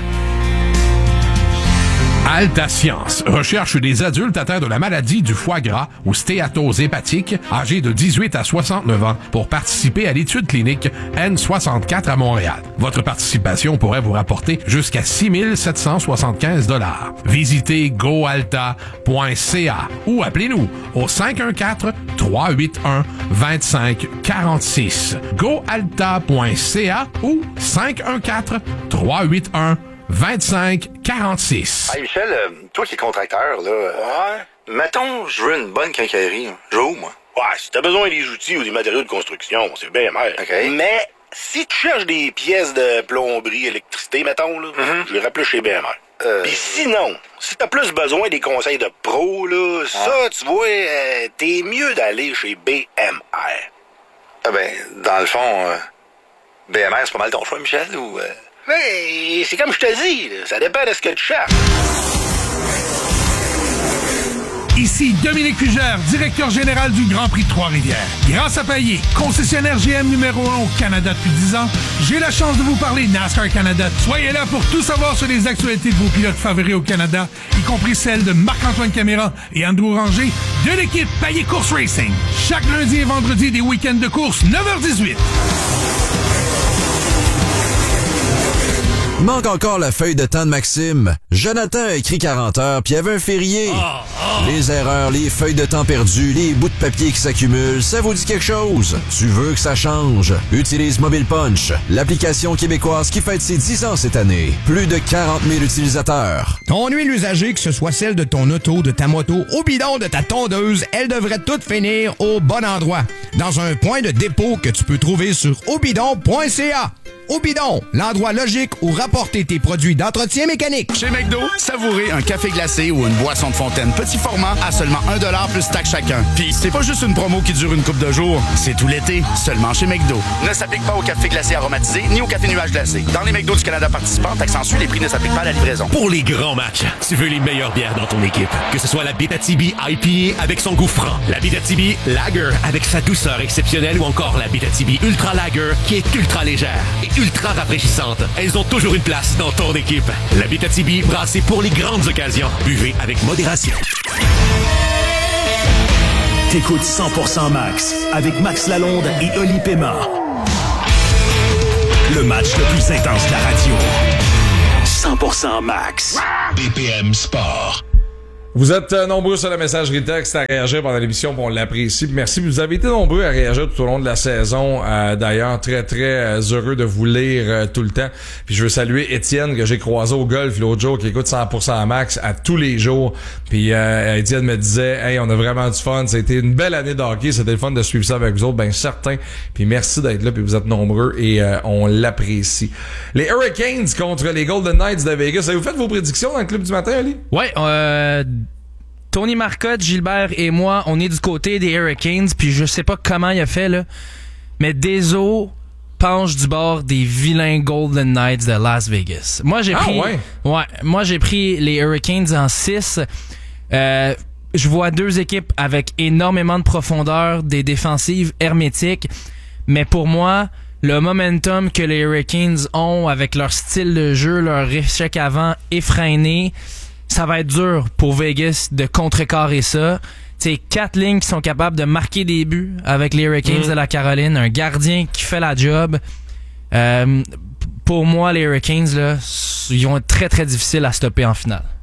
Alta Science recherche des adultes atteints de la maladie du foie gras ou stéatose hépatique, âgés de 18 à 69 ans, pour participer à l'étude clinique N64 à Montréal. Votre participation pourrait vous rapporter jusqu'à 6 775 $. Visitez goalta.ca ou appelez-nous au 514-381-2546. goalta.ca ou 514-381-2546. Hey Michel, toi qui es contracteur, là, mettons, je veux une bonne quincaillerie. Je veux où, moi? Ouais, si t'as besoin des outils ou des matériaux de construction, c'est bien mer. OK. Mais si tu cherches des pièces de plomberie, électricité, mettons, là, je irais plus chez BMR. Puis sinon, si t'as plus besoin des conseils de pro, là, ça, tu vois, t'es mieux d'aller chez BMR. Ah ben, dans le fond, BMR, c'est pas mal ton choix, Michel, ou... Mais c'est comme je te dis, là, ça dépend de ce que tu cherches. Ici Dominique Fugère, directeur général du Grand Prix de Trois-Rivières. Grâce à Payet, concessionnaire GM numéro 1 au Canada depuis 10 ans, j'ai la chance de vous parler NASCAR Canada. Soyez là pour tout savoir sur les actualités de vos pilotes favoris au Canada, y compris celles de Marc-Antoine Caméra et Andrew Ranger de l'équipe Payet Course Racing. Chaque lundi et vendredi des week-ends de course, 9h18. Manque encore la feuille de temps de Maxime. Jonathan a écrit 40 heures, puis il y avait un férié. Les erreurs, les feuilles de temps perdues, les bouts de papier qui s'accumulent, ça vous dit quelque chose? Tu veux que ça change? Utilise Mobile Punch, l'application québécoise qui fête ses 10 ans cette année. Plus de 40 000 utilisateurs. Ton huile usagée, que ce soit celle de ton auto, de ta moto, au bidon de ta tondeuse, elle devrait toutes finir au bon endroit. Dans un point de dépôt que tu peux trouver sur obidon.ca. Au bidon, l'endroit logique où rapporter tes produits d'entretien mécanique. Chez McDo, savourez un café glacé ou une boisson de fontaine petit format à seulement 1$ plus taxe chacun. Puis c'est pas juste une promo qui dure une couple de jours, c'est tout l'été, seulement chez McDo. Ne s'applique pas au café glacé aromatisé ni au café nuage glacé. Dans les McDo du Canada participants, taxe en les prix ne s'appliquent pas à la livraison. Pour les grands matchs, tu veux les meilleures bières dans ton équipe. Que ce soit la Abitibi IPA avec son goût franc, la Abitibi Lager avec sa douceur exceptionnelle ou encore la Abitibi Ultra Lager qui est ultra légère et ultra rafraîchissante. Elles ont toujours une place dans ton équipe. La Abitibi brassée pour les grandes occasions. Buvez avec modération. T'écoutes 100% Max avec Max Lalonde et Oli Pema. Le match le plus intense de la radio. 100% Max. BPM Sport. Vous êtes nombreux sur la messagerie texte à réagir pendant l'émission, on l'apprécie. Merci, vous avez été nombreux à réagir tout au long de la saison. D'ailleurs, très, très heureux de vous lire tout le temps. Puis je veux saluer Étienne, que j'ai croisé au golf l'autre jour, qui écoute 100% Max à tous les jours. Puis Étienne me disait, hey, on a vraiment du fun. C'était une belle année de hockey. C'était le fun de suivre ça avec vous autres, ben certain. Puis merci d'être là, puis vous êtes nombreux et on l'apprécie. Les Hurricanes contre les Golden Knights de Vegas. Avez-vous fait vos prédictions dans le club du matin, Ali? Ouais, Tony Marcotte, Gilbert et moi, on est du côté des Hurricanes, puis je sais pas comment il a fait, là, mais Deso penche du bord des vilains Golden Knights de Las Vegas. Moi, j'ai pris les Hurricanes en 6. Je vois deux équipes avec énormément de profondeur, des défensives hermétiques, mais pour moi, le momentum que les Hurricanes ont avec leur style de jeu, leur échec avant effréné, ça va être dur pour Vegas de contrecarrer ça. C'est 4 lignes qui sont capables de marquer des buts avec les Hurricanes de la Caroline, un gardien qui fait la job. Pour moi, les Hurricanes, là, ils vont être très, très difficiles à stopper en finale.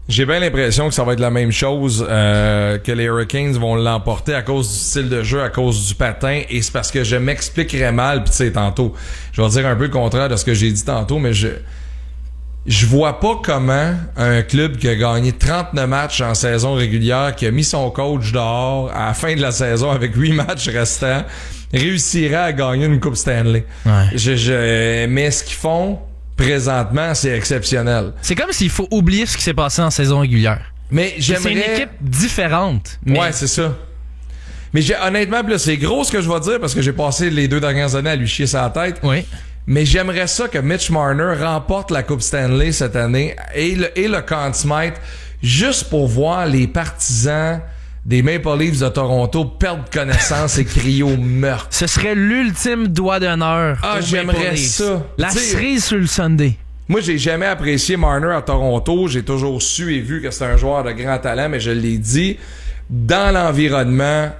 J'ai bien l'impression que ça va être la même chose, que les Hurricanes vont l'emporter à cause du style de jeu, à cause du patin, et c'est parce que je m'expliquerais mal, pis tu sais, tantôt, je vais dire un peu le contraire de ce que j'ai dit tantôt, mais je vois pas comment un club qui a gagné 39 matchs en saison régulière, qui a mis son coach dehors à la fin de la saison avec 8 matchs restants, réussirait à gagner une Coupe Stanley. Ouais. Mais ce qu'ils font présentement, c'est exceptionnel. C'est comme s'il faut oublier ce qui s'est passé en saison régulière. Mais j'aimerais... C'est une équipe différente. Mais... Ouais, c'est ça. Mais honnêtement, là, c'est gros ce que je vais dire parce que j'ai passé les 2 dernières années à lui chier sa tête. Oui. Mais j'aimerais ça que Mitch Marner remporte la Coupe Stanley cette année et le Conn Smythe juste pour voir les partisans des Maple Leafs de Toronto perdre connaissance et crier au meurtre. Ce serait l'ultime doigt d'honneur. Ah, j'aimerais ça. La cerise sur le Sunday. Moi, j'ai jamais apprécié Marner à Toronto. J'ai toujours su et vu que c'est un joueur de grand talent, mais je l'ai dit, dans l'environnement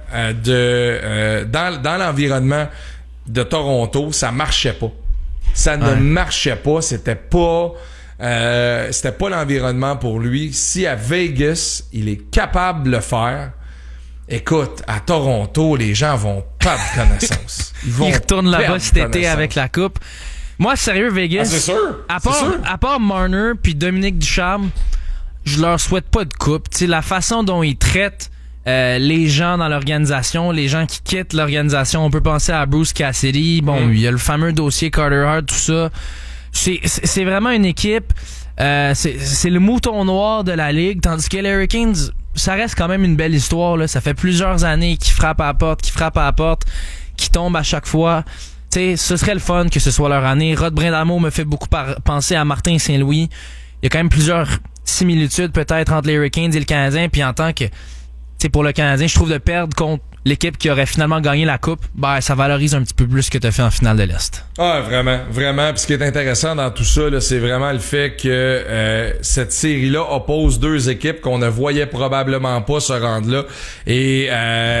dans l'environnement de Toronto, ça marchait pas. Ça ne marchait pas. C'était pas l'environnement pour lui. Si à Vegas, il est capable de le faire, écoute, à Toronto, les gens vont perdre connaissance. Ils retournent là-bas cet été avec la coupe. Moi, sérieux, Vegas, c'est sûr. À part Marner puis Dominique Ducharme, je leur souhaite pas de coupe. T'sais, la façon dont ils traitent les gens dans l'organisation, les gens qui quittent l'organisation, on peut penser à Bruce Cassidy, il y a le fameux dossier Carter Hart, tout ça. C'est vraiment une équipe, c'est le mouton noir de la ligue, tandis que les Hurricanes, ça reste quand même une belle histoire, là. Ça fait plusieurs années qu'ils frappent à la porte, qu'ils tombent à chaque fois. T'sais, ce serait le fun que ce soit leur année. Rod Brind'Amour me fait beaucoup penser à Martin Saint-Louis. Il y a quand même plusieurs similitudes peut-être entre les Hurricanes et le Canadien, puis en tant que pour le Canadien, je trouve de perdre contre l'équipe qui aurait finalement gagné la coupe, ça valorise un petit peu plus ce que tu as fait en finale de l'Est. Ah, vraiment. Puis ce qui est intéressant dans tout ça, là, c'est vraiment le fait que cette série-là oppose 2 équipes qu'on ne voyait probablement pas se rendre là. Et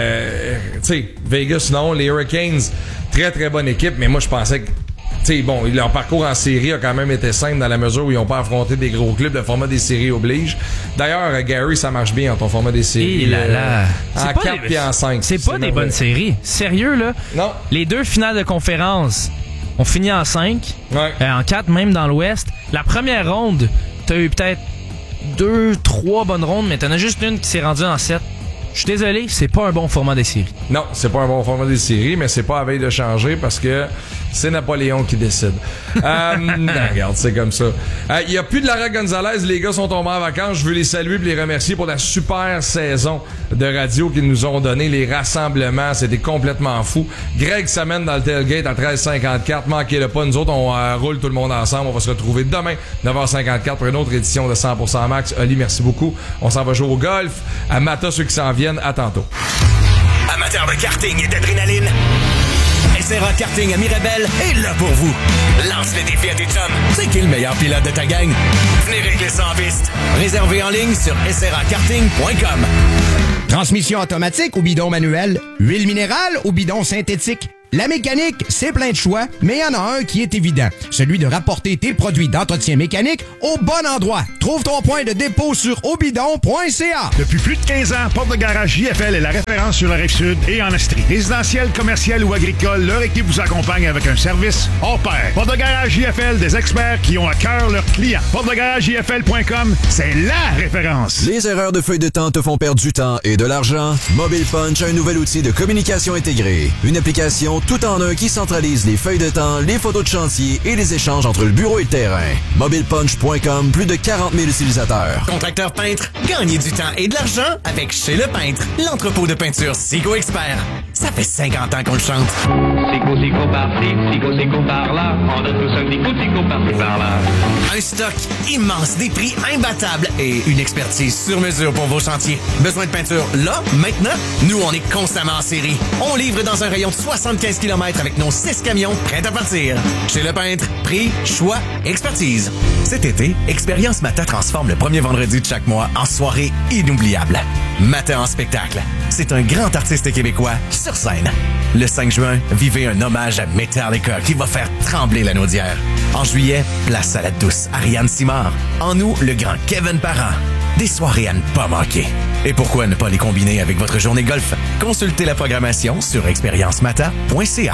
Vegas, non, les Hurricanes, très très bonne équipe, mais moi je pensais que leur parcours en série a quand même été simple dans la mesure où ils n'ont pas affronté des gros clubs. Le format des séries oblige. D'ailleurs, Gary, ça marche bien en ton format des séries. En 4 puis en 5. C'est pas des bonnes séries. Sérieux, là? Non. Les 2 finales de conférence ont fini en 5. Ouais. En 4, même dans l'Ouest. La première ronde, t'as eu peut-être 2-3 bonnes rondes, mais t'en as juste une qui s'est rendue en 7. Je suis désolé, c'est pas un bon format des séries. Non, c'est pas un bon format des séries, mais c'est pas à veille de changer parce que c'est Napoléon qui décide. Regarde, c'est comme ça. Il y a plus de Lara Gonzalez, les gars sont tombés en vacances. Je veux les saluer et les remercier pour la super saison de radio qu'ils nous ont donné, les rassemblements, c'était complètement fou. Greg s'amène dans le tailgate à 13h54, manquez-le pas, nous autres on roule tout le monde ensemble, on va se retrouver demain 9h54 pour une autre édition de 100% Max. Oli, merci beaucoup. On s'en va jouer au golf. À Mata, ceux qui s'en viennent, à tantôt. Amateurs de karting et d'adrénaline, SRA Karting à Mirabel est là pour vous. Lance le défi à tes chums. C'est qui le meilleur pilote de ta gang? Venez régler ça en piste. Réservé en ligne sur srakarting.com. Transmission automatique ou bidon manuel, huile minérale ou bidon synthétique. La mécanique, c'est plein de choix, mais il y en a un qui est évident. Celui de rapporter tes produits d'entretien mécanique au bon endroit. Trouve ton point de dépôt sur obidon.ca. Depuis plus de 15 ans, Porte de Garage JFL est la référence sur la Rive-Sud et en Estrie. Résidentiel, commercial ou agricole, leur équipe vous accompagne avec un service hors pair. Porte de Garage JFL, des experts qui ont à cœur leurs clients. PorteDeGarageJFL.com, c'est la référence. Les erreurs de feuille de temps te font perdre du temps et de l'argent? Mobile Punch a un nouvel outil de communication intégrée. Une application tout en un qui centralise les feuilles de temps, les photos de chantier et les échanges entre le bureau et le terrain. MobilePunch.com, plus de 40 000 utilisateurs. Contracteur peintre, gagnez du temps et de l'argent avec Chez Le Peintre, l'entrepôt de peinture Sigo Expert. Ça fait 50 ans qu'on le chante. Sigo par-ci, Sigo par-là. On a tous un petit coup de Sigo par-ci, par-là. Un stock immense, des prix imbattables et une expertise sur mesure pour vos chantiers. Besoin de peinture là, maintenant? Nous, on est constamment en série. On livre dans un rayon de 75 km avec nos 6 camions prêts à partir. Chez Le Peintre, prix, choix, expertise. Cet été, Expérience Mata transforme le premier vendredi de chaque mois en soirée inoubliable. Mata en spectacle. C'est un grand artiste québécois sur scène. Le 5 juin, vivez un hommage à Metallica qui va faire trembler la Naudière. En juillet, place à la douce Ariane Simard. En août, le grand Kevin Parent. Des soirées à ne pas manquer. Et pourquoi ne pas les combiner avec votre journée golf? Consultez la programmation sur expériencemata.ca.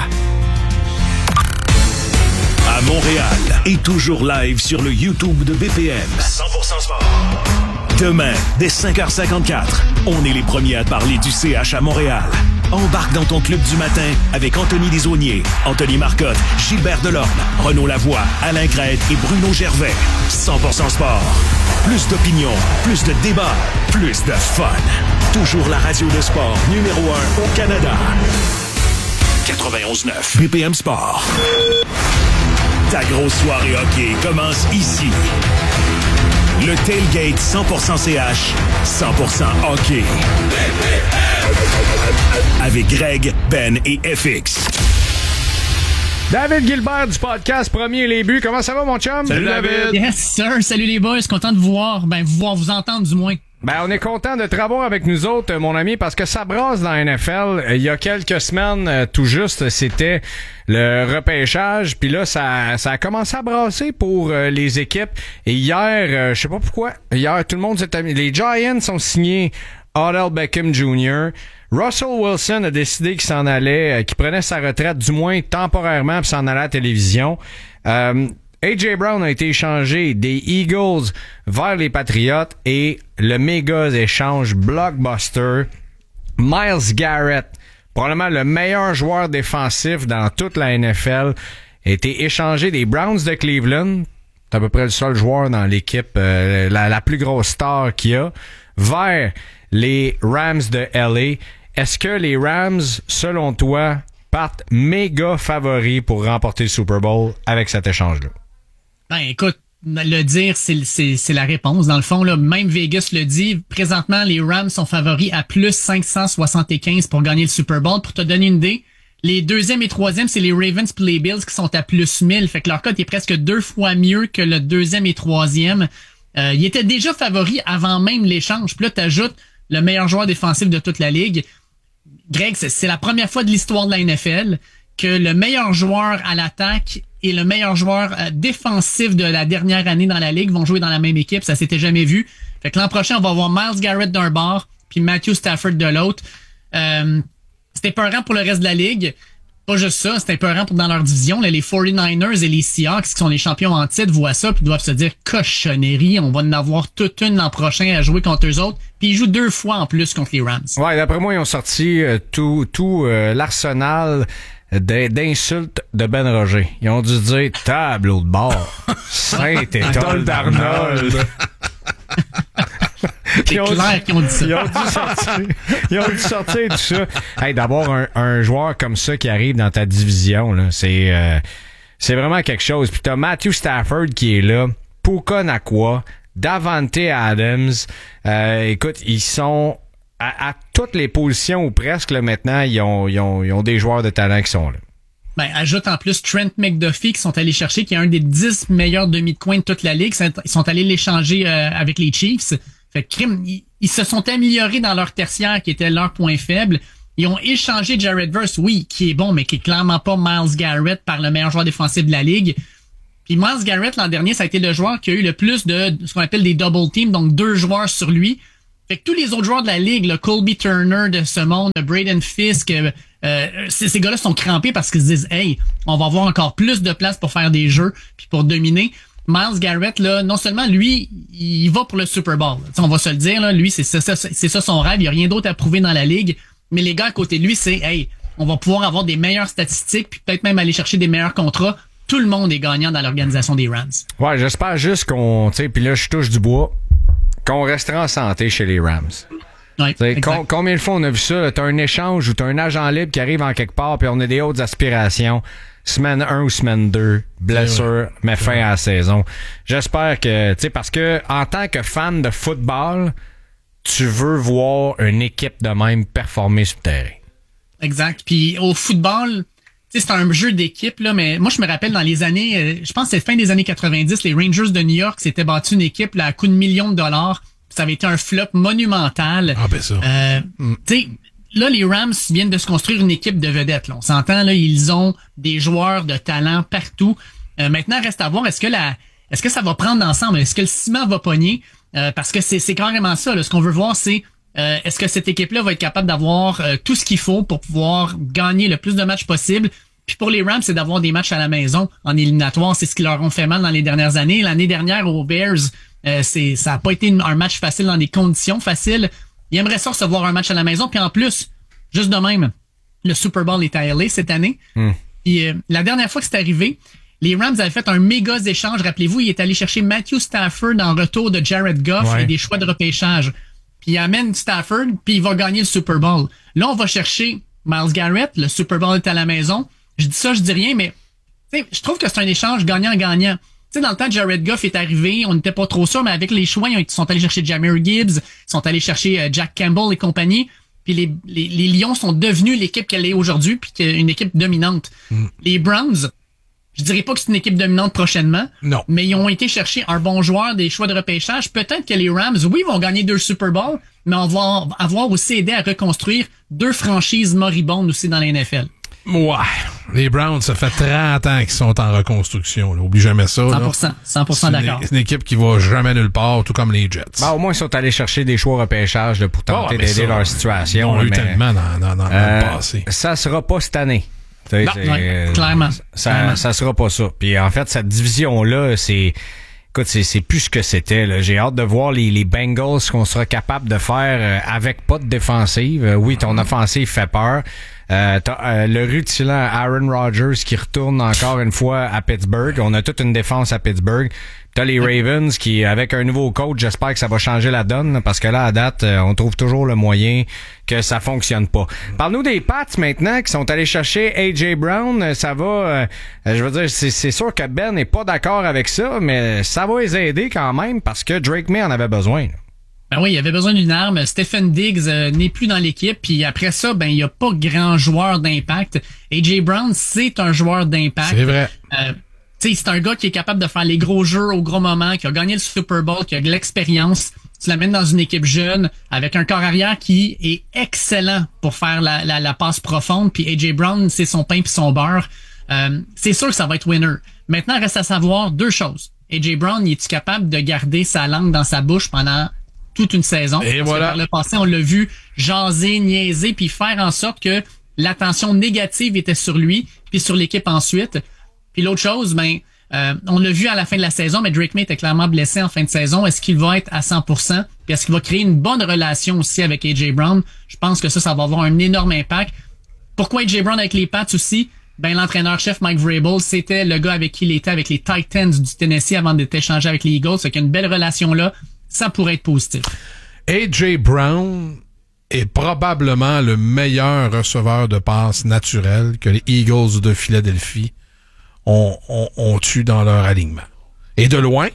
À Montréal et toujours live sur le YouTube de BPM. 100% sport. Demain, dès 5h54, on est les premiers à parler du CH à Montréal. Embarque dans ton club du matin avec Anthony Desaulniers, Anthony Marcotte, Gilbert Delorme, Renaud Lavoie, Alain Crête et Bruno Gervais. 100% sport. Plus d'opinion, plus de débats, plus de fun. Toujours la radio de sport numéro 1 au Canada. 91.9 BPM Sport. Ta grosse soirée hockey commence ici. Le tailgate 100% CH, 100% hockey. Avec Greg, Ben et FX. David Gilbert du podcast Premier les buts. Comment ça va, mon chum? Salut David. Yes, sir. Salut les boys. Content de vous voir. Vous entendre du moins. On est content de te revoir avec nous autres, mon ami, parce que ça brasse dans la NFL. Il y a quelques semaines, tout juste, c'était le repêchage. Puis là, ça a commencé à brasser pour les équipes. Et hier, je sais pas pourquoi, hier, tout le monde s'est amis. Les Giants ont signé Odell Beckham Jr., Russell Wilson a décidé qu'il s'en allait, qu'il prenait sa retraite, du moins temporairement, puis s'en allait à la télévision. A.J. Brown a été échangé des Eagles vers les Patriots et le méga échange blockbuster. Myles Garrett, probablement le meilleur joueur défensif dans toute la NFL, a été échangé des Browns de Cleveland. C'est à peu près le seul joueur dans l'équipe, la plus grosse star qu'il y a, vers les Rams de LA. Est-ce que les Rams, selon toi, partent méga favoris pour remporter le Super Bowl avec cet échange-là? Écoute, le dire, c'est la réponse. Dans le fond, là, même Vegas le dit. Présentement, les Rams sont favoris à plus 575 pour gagner le Super Bowl. Pour te donner une idée, les deuxième et troisième, c'est les Ravens et les Bills qui sont à plus 1000. Fait que leur cote est presque 2 fois mieux que le deuxième et troisième. Ils étaient déjà favoris avant même l'échange. Puis là, t'ajoutes le meilleur joueur défensif de toute la ligue. Greg, c'est la première fois de l'histoire de la NFL que le meilleur joueur à l'attaque et le meilleur joueur défensif de la dernière année dans la ligue vont jouer dans la même équipe. Ça s'était jamais vu. Fait que l'an prochain, on va avoir Myles Garrett d'un bord puis Matthew Stafford de l'autre. C'était épeurant pour le reste de la ligue. Pas juste ça, c'était épeurant pour dans leur division. Là, les 49ers et les Seahawks, qui sont les champions en titre, voient ça puis doivent se dire cochonnerie. On va en avoir toute une l'an prochain à jouer contre eux autres. Puis ils jouent 2 fois en plus contre les Rams. Ouais, d'après moi, ils ont sorti tout l'arsenal d'insultes de Ben Roger. Ils ont dû dire tableau de bord. Saint-Étoile d'Arnold. C'est clair qu'ils ont dit ça. Ils ont dû sortir tout ça. Hey, d'avoir un joueur comme ça qui arrive dans ta division, là, c'est vraiment quelque chose. Puis t'as Matthew Stafford qui est là, Puka Nacua, Davante Adams. Écoute, ils sont à toutes les positions ou presque là, maintenant, ils ont des joueurs de talent qui sont là. Ajoute en plus Trent McDuffie qui sont allés chercher, qui est un des 10 meilleurs demi de coin de toute la ligue. Ils sont allés l'échanger avec les Chiefs. Fait que ils se sont améliorés dans leur tertiaire qui était leur point faible. Ils ont échangé Jared Verse, oui, qui est bon, mais qui est clairement pas Myles Garrett par le meilleur joueur défensif de la ligue. Puis Myles Garrett, l'an dernier, ça a été le joueur qui a eu le plus de ce qu'on appelle des double teams, donc 2 joueurs sur lui. Fait que tous les autres joueurs de la ligue, le Colby Turner de ce monde, le Braden Fisk, ces gars-là sont crampés parce qu'ils se disent « Hey, on va avoir encore plus de place pour faire des jeux puis pour dominer. » Myles Garrett, là, non seulement lui, il va pour le Super Bowl. T'sais, on va se le dire, là, lui, c'est ça son rêve. Il n'y a rien d'autre à prouver dans la ligue. Mais les gars à côté de lui, c'est « Hey, on va pouvoir avoir des meilleures statistiques puis peut-être même aller chercher des meilleurs contrats. » Tout le monde est gagnant dans l'organisation des Rams. Ouais, j'espère juste qu'on... Tu sais, puis là, je touche du bois. Qu'on restera en santé chez les Rams. Ouais, combien de fois on a vu ça? T'as un échange ou t'as un agent libre qui arrive en quelque part puis on a des hautes aspirations. Semaine 1 ou semaine 2, blessure, met fin à la saison. J'espère que, tu sais, parce que en tant que fan de football, tu veux voir une équipe de même performer sur le terrain. Exact. Puis au football, tu sais, c'est un jeu d'équipe, là, mais moi, je me rappelle dans les années, je pense que c'est fin des années 90, les Rangers de New York s'étaient battus une équipe là, à coût de millions de dollars. Ça avait été un flop monumental. Ah, ben ça. Tu sais, là, les Rams viennent de se construire une équipe de vedettes. Là. On s'entend, là, ils ont des joueurs de talent partout. Maintenant, reste à voir, est-ce que ça va prendre ensemble? Est-ce que le ciment va pogner? Parce que c'est carrément ça. Là. Ce qu'on veut voir, c'est est-ce que cette équipe-là va être capable d'avoir tout ce qu'il faut pour pouvoir gagner le plus de matchs possible. Puis pour les Rams, c'est d'avoir des matchs à la maison en éliminatoire. C'est ce qui leur ont fait mal dans les dernières années. L'année dernière, aux Bears, ça a pas été un match facile dans des conditions faciles. Ils aimeraient ça recevoir un match à la maison. Puis en plus, juste de même, le Super Bowl est à LA cette année. Puis la dernière fois que c'est arrivé, les Rams avaient fait un méga échange. Rappelez-vous, il est allé chercher Matthew Stafford en retour de Jared Goff et des choix de repêchage. Puis il amène Stafford, puis il va gagner le Super Bowl. Là, on va chercher Myles Garrett. Le Super Bowl est à la maison. Je dis ça, je dis rien, mais je trouve que c'est un échange gagnant-gagnant. Tu sais, dans le temps, Jared Goff est arrivé, on n'était pas trop sûr, mais avec les choix, ils sont allés chercher Jahmyr Gibbs, ils sont allés chercher Jack Campbell et compagnie. Puis les Lions sont devenus l'équipe qu'elle est aujourd'hui, puis une équipe dominante. Les Browns, je dirais pas que c'est une équipe dominante prochainement, non, mais ils ont été chercher un bon joueur, des choix de repêchage. Peut-être que les Rams, oui, vont gagner 2 Super Bowls, mais on va avoir aussi aidé à reconstruire 2 franchises moribondes aussi dans la NFL. Ouais. Les Browns, ça fait 30 ans qu'ils sont en reconstruction. Là. Oublie jamais ça. 100% d'accord. C'est une équipe qui va jamais nulle part, tout comme les Jets. Ben, au moins, ils sont allés chercher des choix repêchage là, pour tenter d'aider leur situation. On a eu tellement dans le passé. Ça sera pas cette année. Non, clairement. Ça sera pas ça. Puis en fait, cette division-là, c'est plus ce que c'était. Là. J'ai hâte de voir les Bengals, ce qu'on sera capable de faire avec pas de défensive. Oui, ton offensive fait peur. T'as le rutilant Aaron Rodgers qui retourne encore une fois à Pittsburgh. On a toute une défense à Pittsburgh. T'as les Ravens qui, avec un nouveau coach, j'espère que ça va changer la donne, parce que là, à date, on trouve toujours le moyen que ça fonctionne pas. Parle-nous des Pats maintenant qui sont allés chercher A.J. Brown. Ça va, je veux dire, c'est sûr que Ben n'est pas d'accord avec ça, mais ça va les aider quand même parce que Drake May en avait besoin. Ben oui, il avait besoin d'une arme. Stephen Diggs n'est plus dans l'équipe. Puis après ça, ben il y a pas grand joueur d'impact. A.J. Brown, c'est un joueur d'impact. C'est vrai. Tu sais, c'est un gars qui est capable de faire les gros jeux au gros moment, qui a gagné le Super Bowl, qui a de l'expérience. Tu l'amènes dans une équipe jeune avec un corps arrière qui est excellent pour faire la passe profonde. Puis A.J. Brown, c'est son pain puis son beurre. C'est sûr que ça va être winner. Maintenant, reste à savoir 2 choses. A.J. Brown, est-tu capable de garder sa langue dans sa bouche pendant toute une saison? Et parce voilà. que par le passé, on l'a vu jaser, niaiser, puis faire en sorte que l'attention négative était sur lui, puis sur l'équipe ensuite. Puis l'autre chose, on l'a vu à la fin de la saison, mais Drake May était clairement blessé en fin de saison. Est-ce qu'il va être à 100%? Puis est-ce qu'il va créer une bonne relation aussi avec A.J. Brown? Je pense que ça va avoir un énorme impact. Pourquoi A.J. Brown avec les Pats aussi? L'entraîneur-chef Mike Vrabel, c'était le gars avec qui il était avec les Titans du Tennessee avant d'être échangé avec les Eagles. Fait qu'il y a une belle relation là. Ça pourrait être positif. A.J. Brown est probablement le meilleur receveur de passe naturel que les Eagles de Philadelphie ont eu dans leur alignement. Et de loin,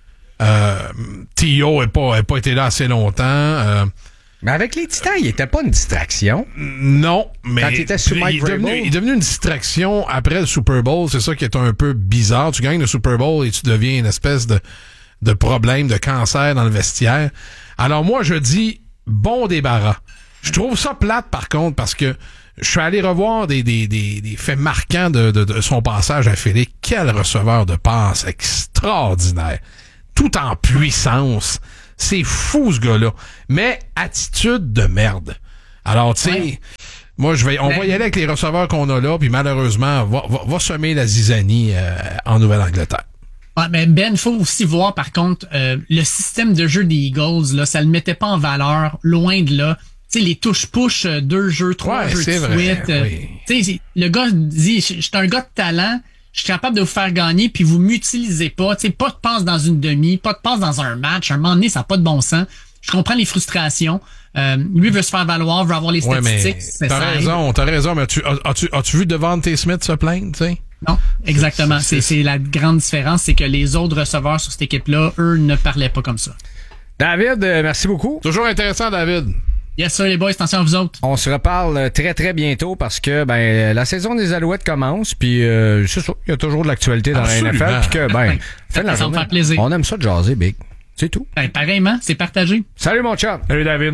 T.O. n'a pas été là assez longtemps. Mais avec les Titans, il était pas une distraction. Non, mais quand il était sous Mike Vrabel, il est devenu une distraction après le Super Bowl. C'est ça qui est un peu bizarre. Tu gagnes le Super Bowl et tu deviens une espèce de problème, de cancer dans le vestiaire. Alors moi, je dis bon débarras. Je trouve ça plate, par contre, parce que je suis allé revoir des faits marquants de son passage à Philly. Quel receveur de passe extraordinaire. Tout en puissance. C'est fou, ce gars-là. Mais attitude de merde. Alors, tu sais, moi, on va y aller avec les receveurs qu'on a là, puis malheureusement, va semer la zizanie en Nouvelle-Angleterre. Ouais, mais Ben, faut aussi voir, par contre, le système de jeu des Eagles, là, ça le mettait pas en valeur, loin de là. Tu sais, les touches-push, 2 jeux, 3 jeux de suite. Oui. Tu sais, le gars dit, je suis un gars de talent, je suis capable de vous faire gagner, puis vous m'utilisez pas. Tu sais, pas de passe dans une demi, pas de passe dans un match. À un moment donné, ça n'a pas de bon sens. Je comprends les frustrations. Lui veut se faire valoir, veut avoir les statistiques. Mais t'as raison, mais as-tu vu Devante Smith se plaindre, tu sais? Non, exactement. C'est la grande différence, c'est que les autres receveurs sur cette équipe-là, eux, ne parlaient pas comme ça. David, merci beaucoup. Toujours intéressant, David. Yes, sir, les boys, attention à vous autres. On se reparle très, très bientôt parce que la saison des Alouettes commence, puis c'est ça, il y a toujours de l'actualité dans la NFL, puis que, fin de la journée, on aime ça de jaser, Big. C'est tout. Pareillement, c'est partagé. Salut, mon chum. Salut, David.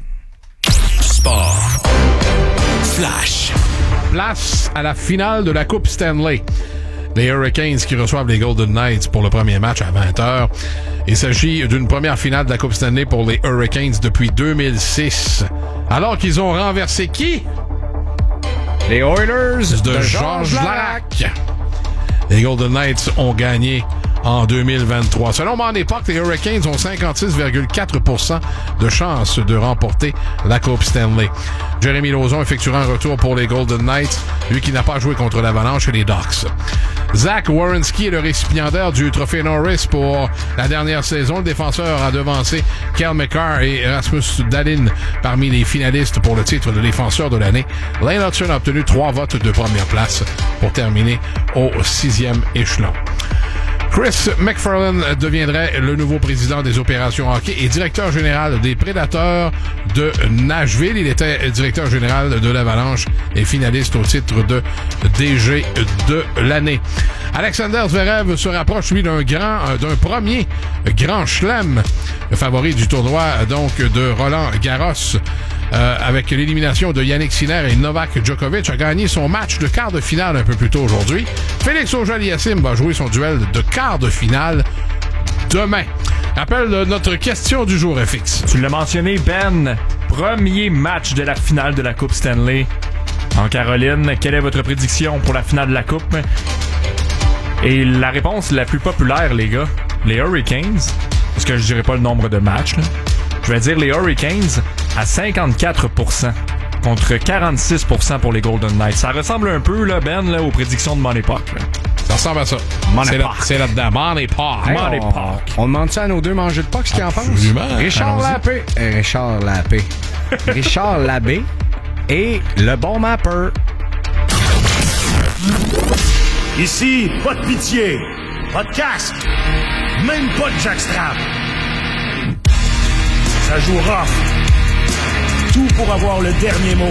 Sport. Flash. Place à la finale de la Coupe Stanley. les Hurricanes qui reçoivent les Golden Knights pour le premier match à 20h. Il s'agit d'une première finale de la Coupe Stanley pour les Hurricanes depuis 2006. Alors qu'ils ont renversé qui? Les Oilers de Georges Larac. Les Golden Knights ont gagné en 2023. Selon mon époque, les Hurricanes ont 56,4% de chances de remporter la Coupe Stanley. Jeremy Lauzon effectuera un retour pour les Golden Knights, lui qui n'a pas joué contre l'Avalanche et les Ducks. Zach Werenski est le récipiendaire du trophée Norris pour la dernière saison. Le défenseur a devancé Kel McCarr et Rasmus Dahlin parmi les finalistes pour le titre de défenseur de l'année. Lane Hutson a obtenu 3 votes de première place pour terminer au 6e échelon. Chris McFarland deviendrait le nouveau président des opérations hockey et directeur général des Prédateurs de Nashville. Il était directeur général de l'Avalanche et finaliste au titre de DG de l'année. Alexander Zverev se rapproche, lui, d'un premier grand chelem, le favori du tournoi, donc, de Roland Garros. Avec l'élimination de Yannick Sinner et Novak Djokovic, a gagné son match de quart de finale un peu plus tôt aujourd'hui. Félix Auger-Aliassime va jouer son duel de quart de finale demain. Rappel de notre question du jour, FX. Tu l'as mentionné, Ben. Premier match de la finale de la Coupe Stanley en Caroline. Quelle est votre prédiction pour la finale de la Coupe? Et la réponse la plus populaire, les gars, les Hurricanes, parce que je dirais pas le nombre de matchs, là. Je vais dire les Hurricanes à 54% contre 46% pour les Golden Knights. Ça ressemble un peu, là, Ben, là, aux prédictions de mon époque. Là. Ça ressemble à ça. C'est là-dedans. Money Park. Hey, on demande ça à nos deux mangeux de Puck, ce qu'ils en pensent? Richard Labbé. Richard Labbé et le bon mapper. Ici, pas de pitié, pas de casque, même pas de jackstrap. Ça joue rough. Tout pour avoir le dernier mot.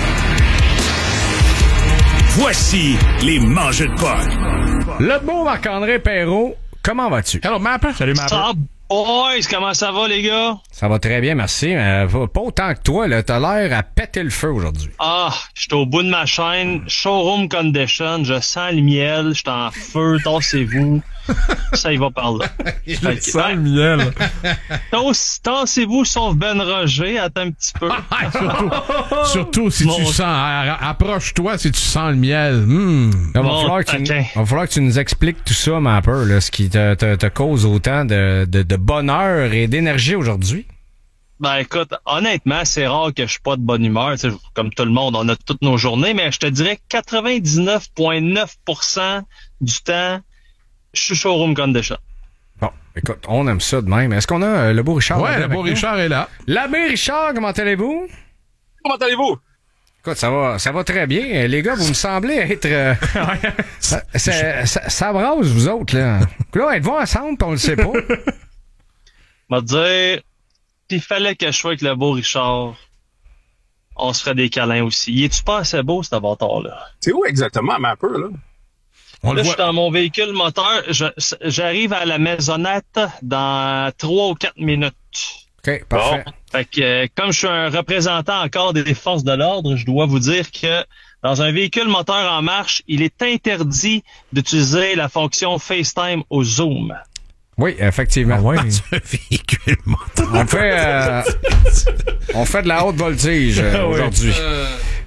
Voici les mangeux de Puck. Le beau Marc-André Perrault, comment vas-tu? Hello, Mapper. Salut, Mapper. Boys, comment ça va, les gars? Ça va très bien, merci. Pas autant que toi, là. T'as l'air à péter le feu aujourd'hui. Ah, j'étais au bout de ma chaîne. Showroom condition. Je sens le miel. J'étais en feu. Tassez-vous. Ça y va par là. Je sens le miel. Tassez-vous, sauf Ben Roger. Attends un petit peu. Surtout si tu sens... Approche-toi si tu sens le miel. Il va falloir que tu nous expliques tout ça, Mapper, là, ce qui te cause autant de bonheur et d'énergie aujourd'hui. Ben écoute, honnêtement, c'est rare que je suis pas de bonne humeur. T'sais, comme tout le monde, on a toutes nos journées, mais je te dirais que 99,9% du temps, je suis showroom condition. Bon, écoute, on aime ça de même. Est-ce qu'on a le beau Richard? Ouais, le beau Richard est là. L'abbé Richard, comment allez-vous? Comment allez-vous? Écoute, ça va très bien. Les gars, vous me semblez être... ça brasse, vous autres, là. Là, êtes-vous ensemble, on le sait pas? Je vais te dire, s'il fallait que je sois avec le beau Richard, on se ferait des câlins aussi. Il est-tu pas assez beau, cet avatar-là? C'est où exactement, Mapper, là? Là, je suis dans mon véhicule moteur. J'arrive à la maisonnette dans 3 ou 4 minutes. OK, parfait. Bon. Fait que, comme je suis un représentant encore des forces de l'ordre, je dois vous dire que dans un véhicule moteur en marche, il est interdit d'utiliser la fonction FaceTime au Zoom. Oui, effectivement. Ah ouais. Un véhicule moteur. On fait de la haute voltige aujourd'hui.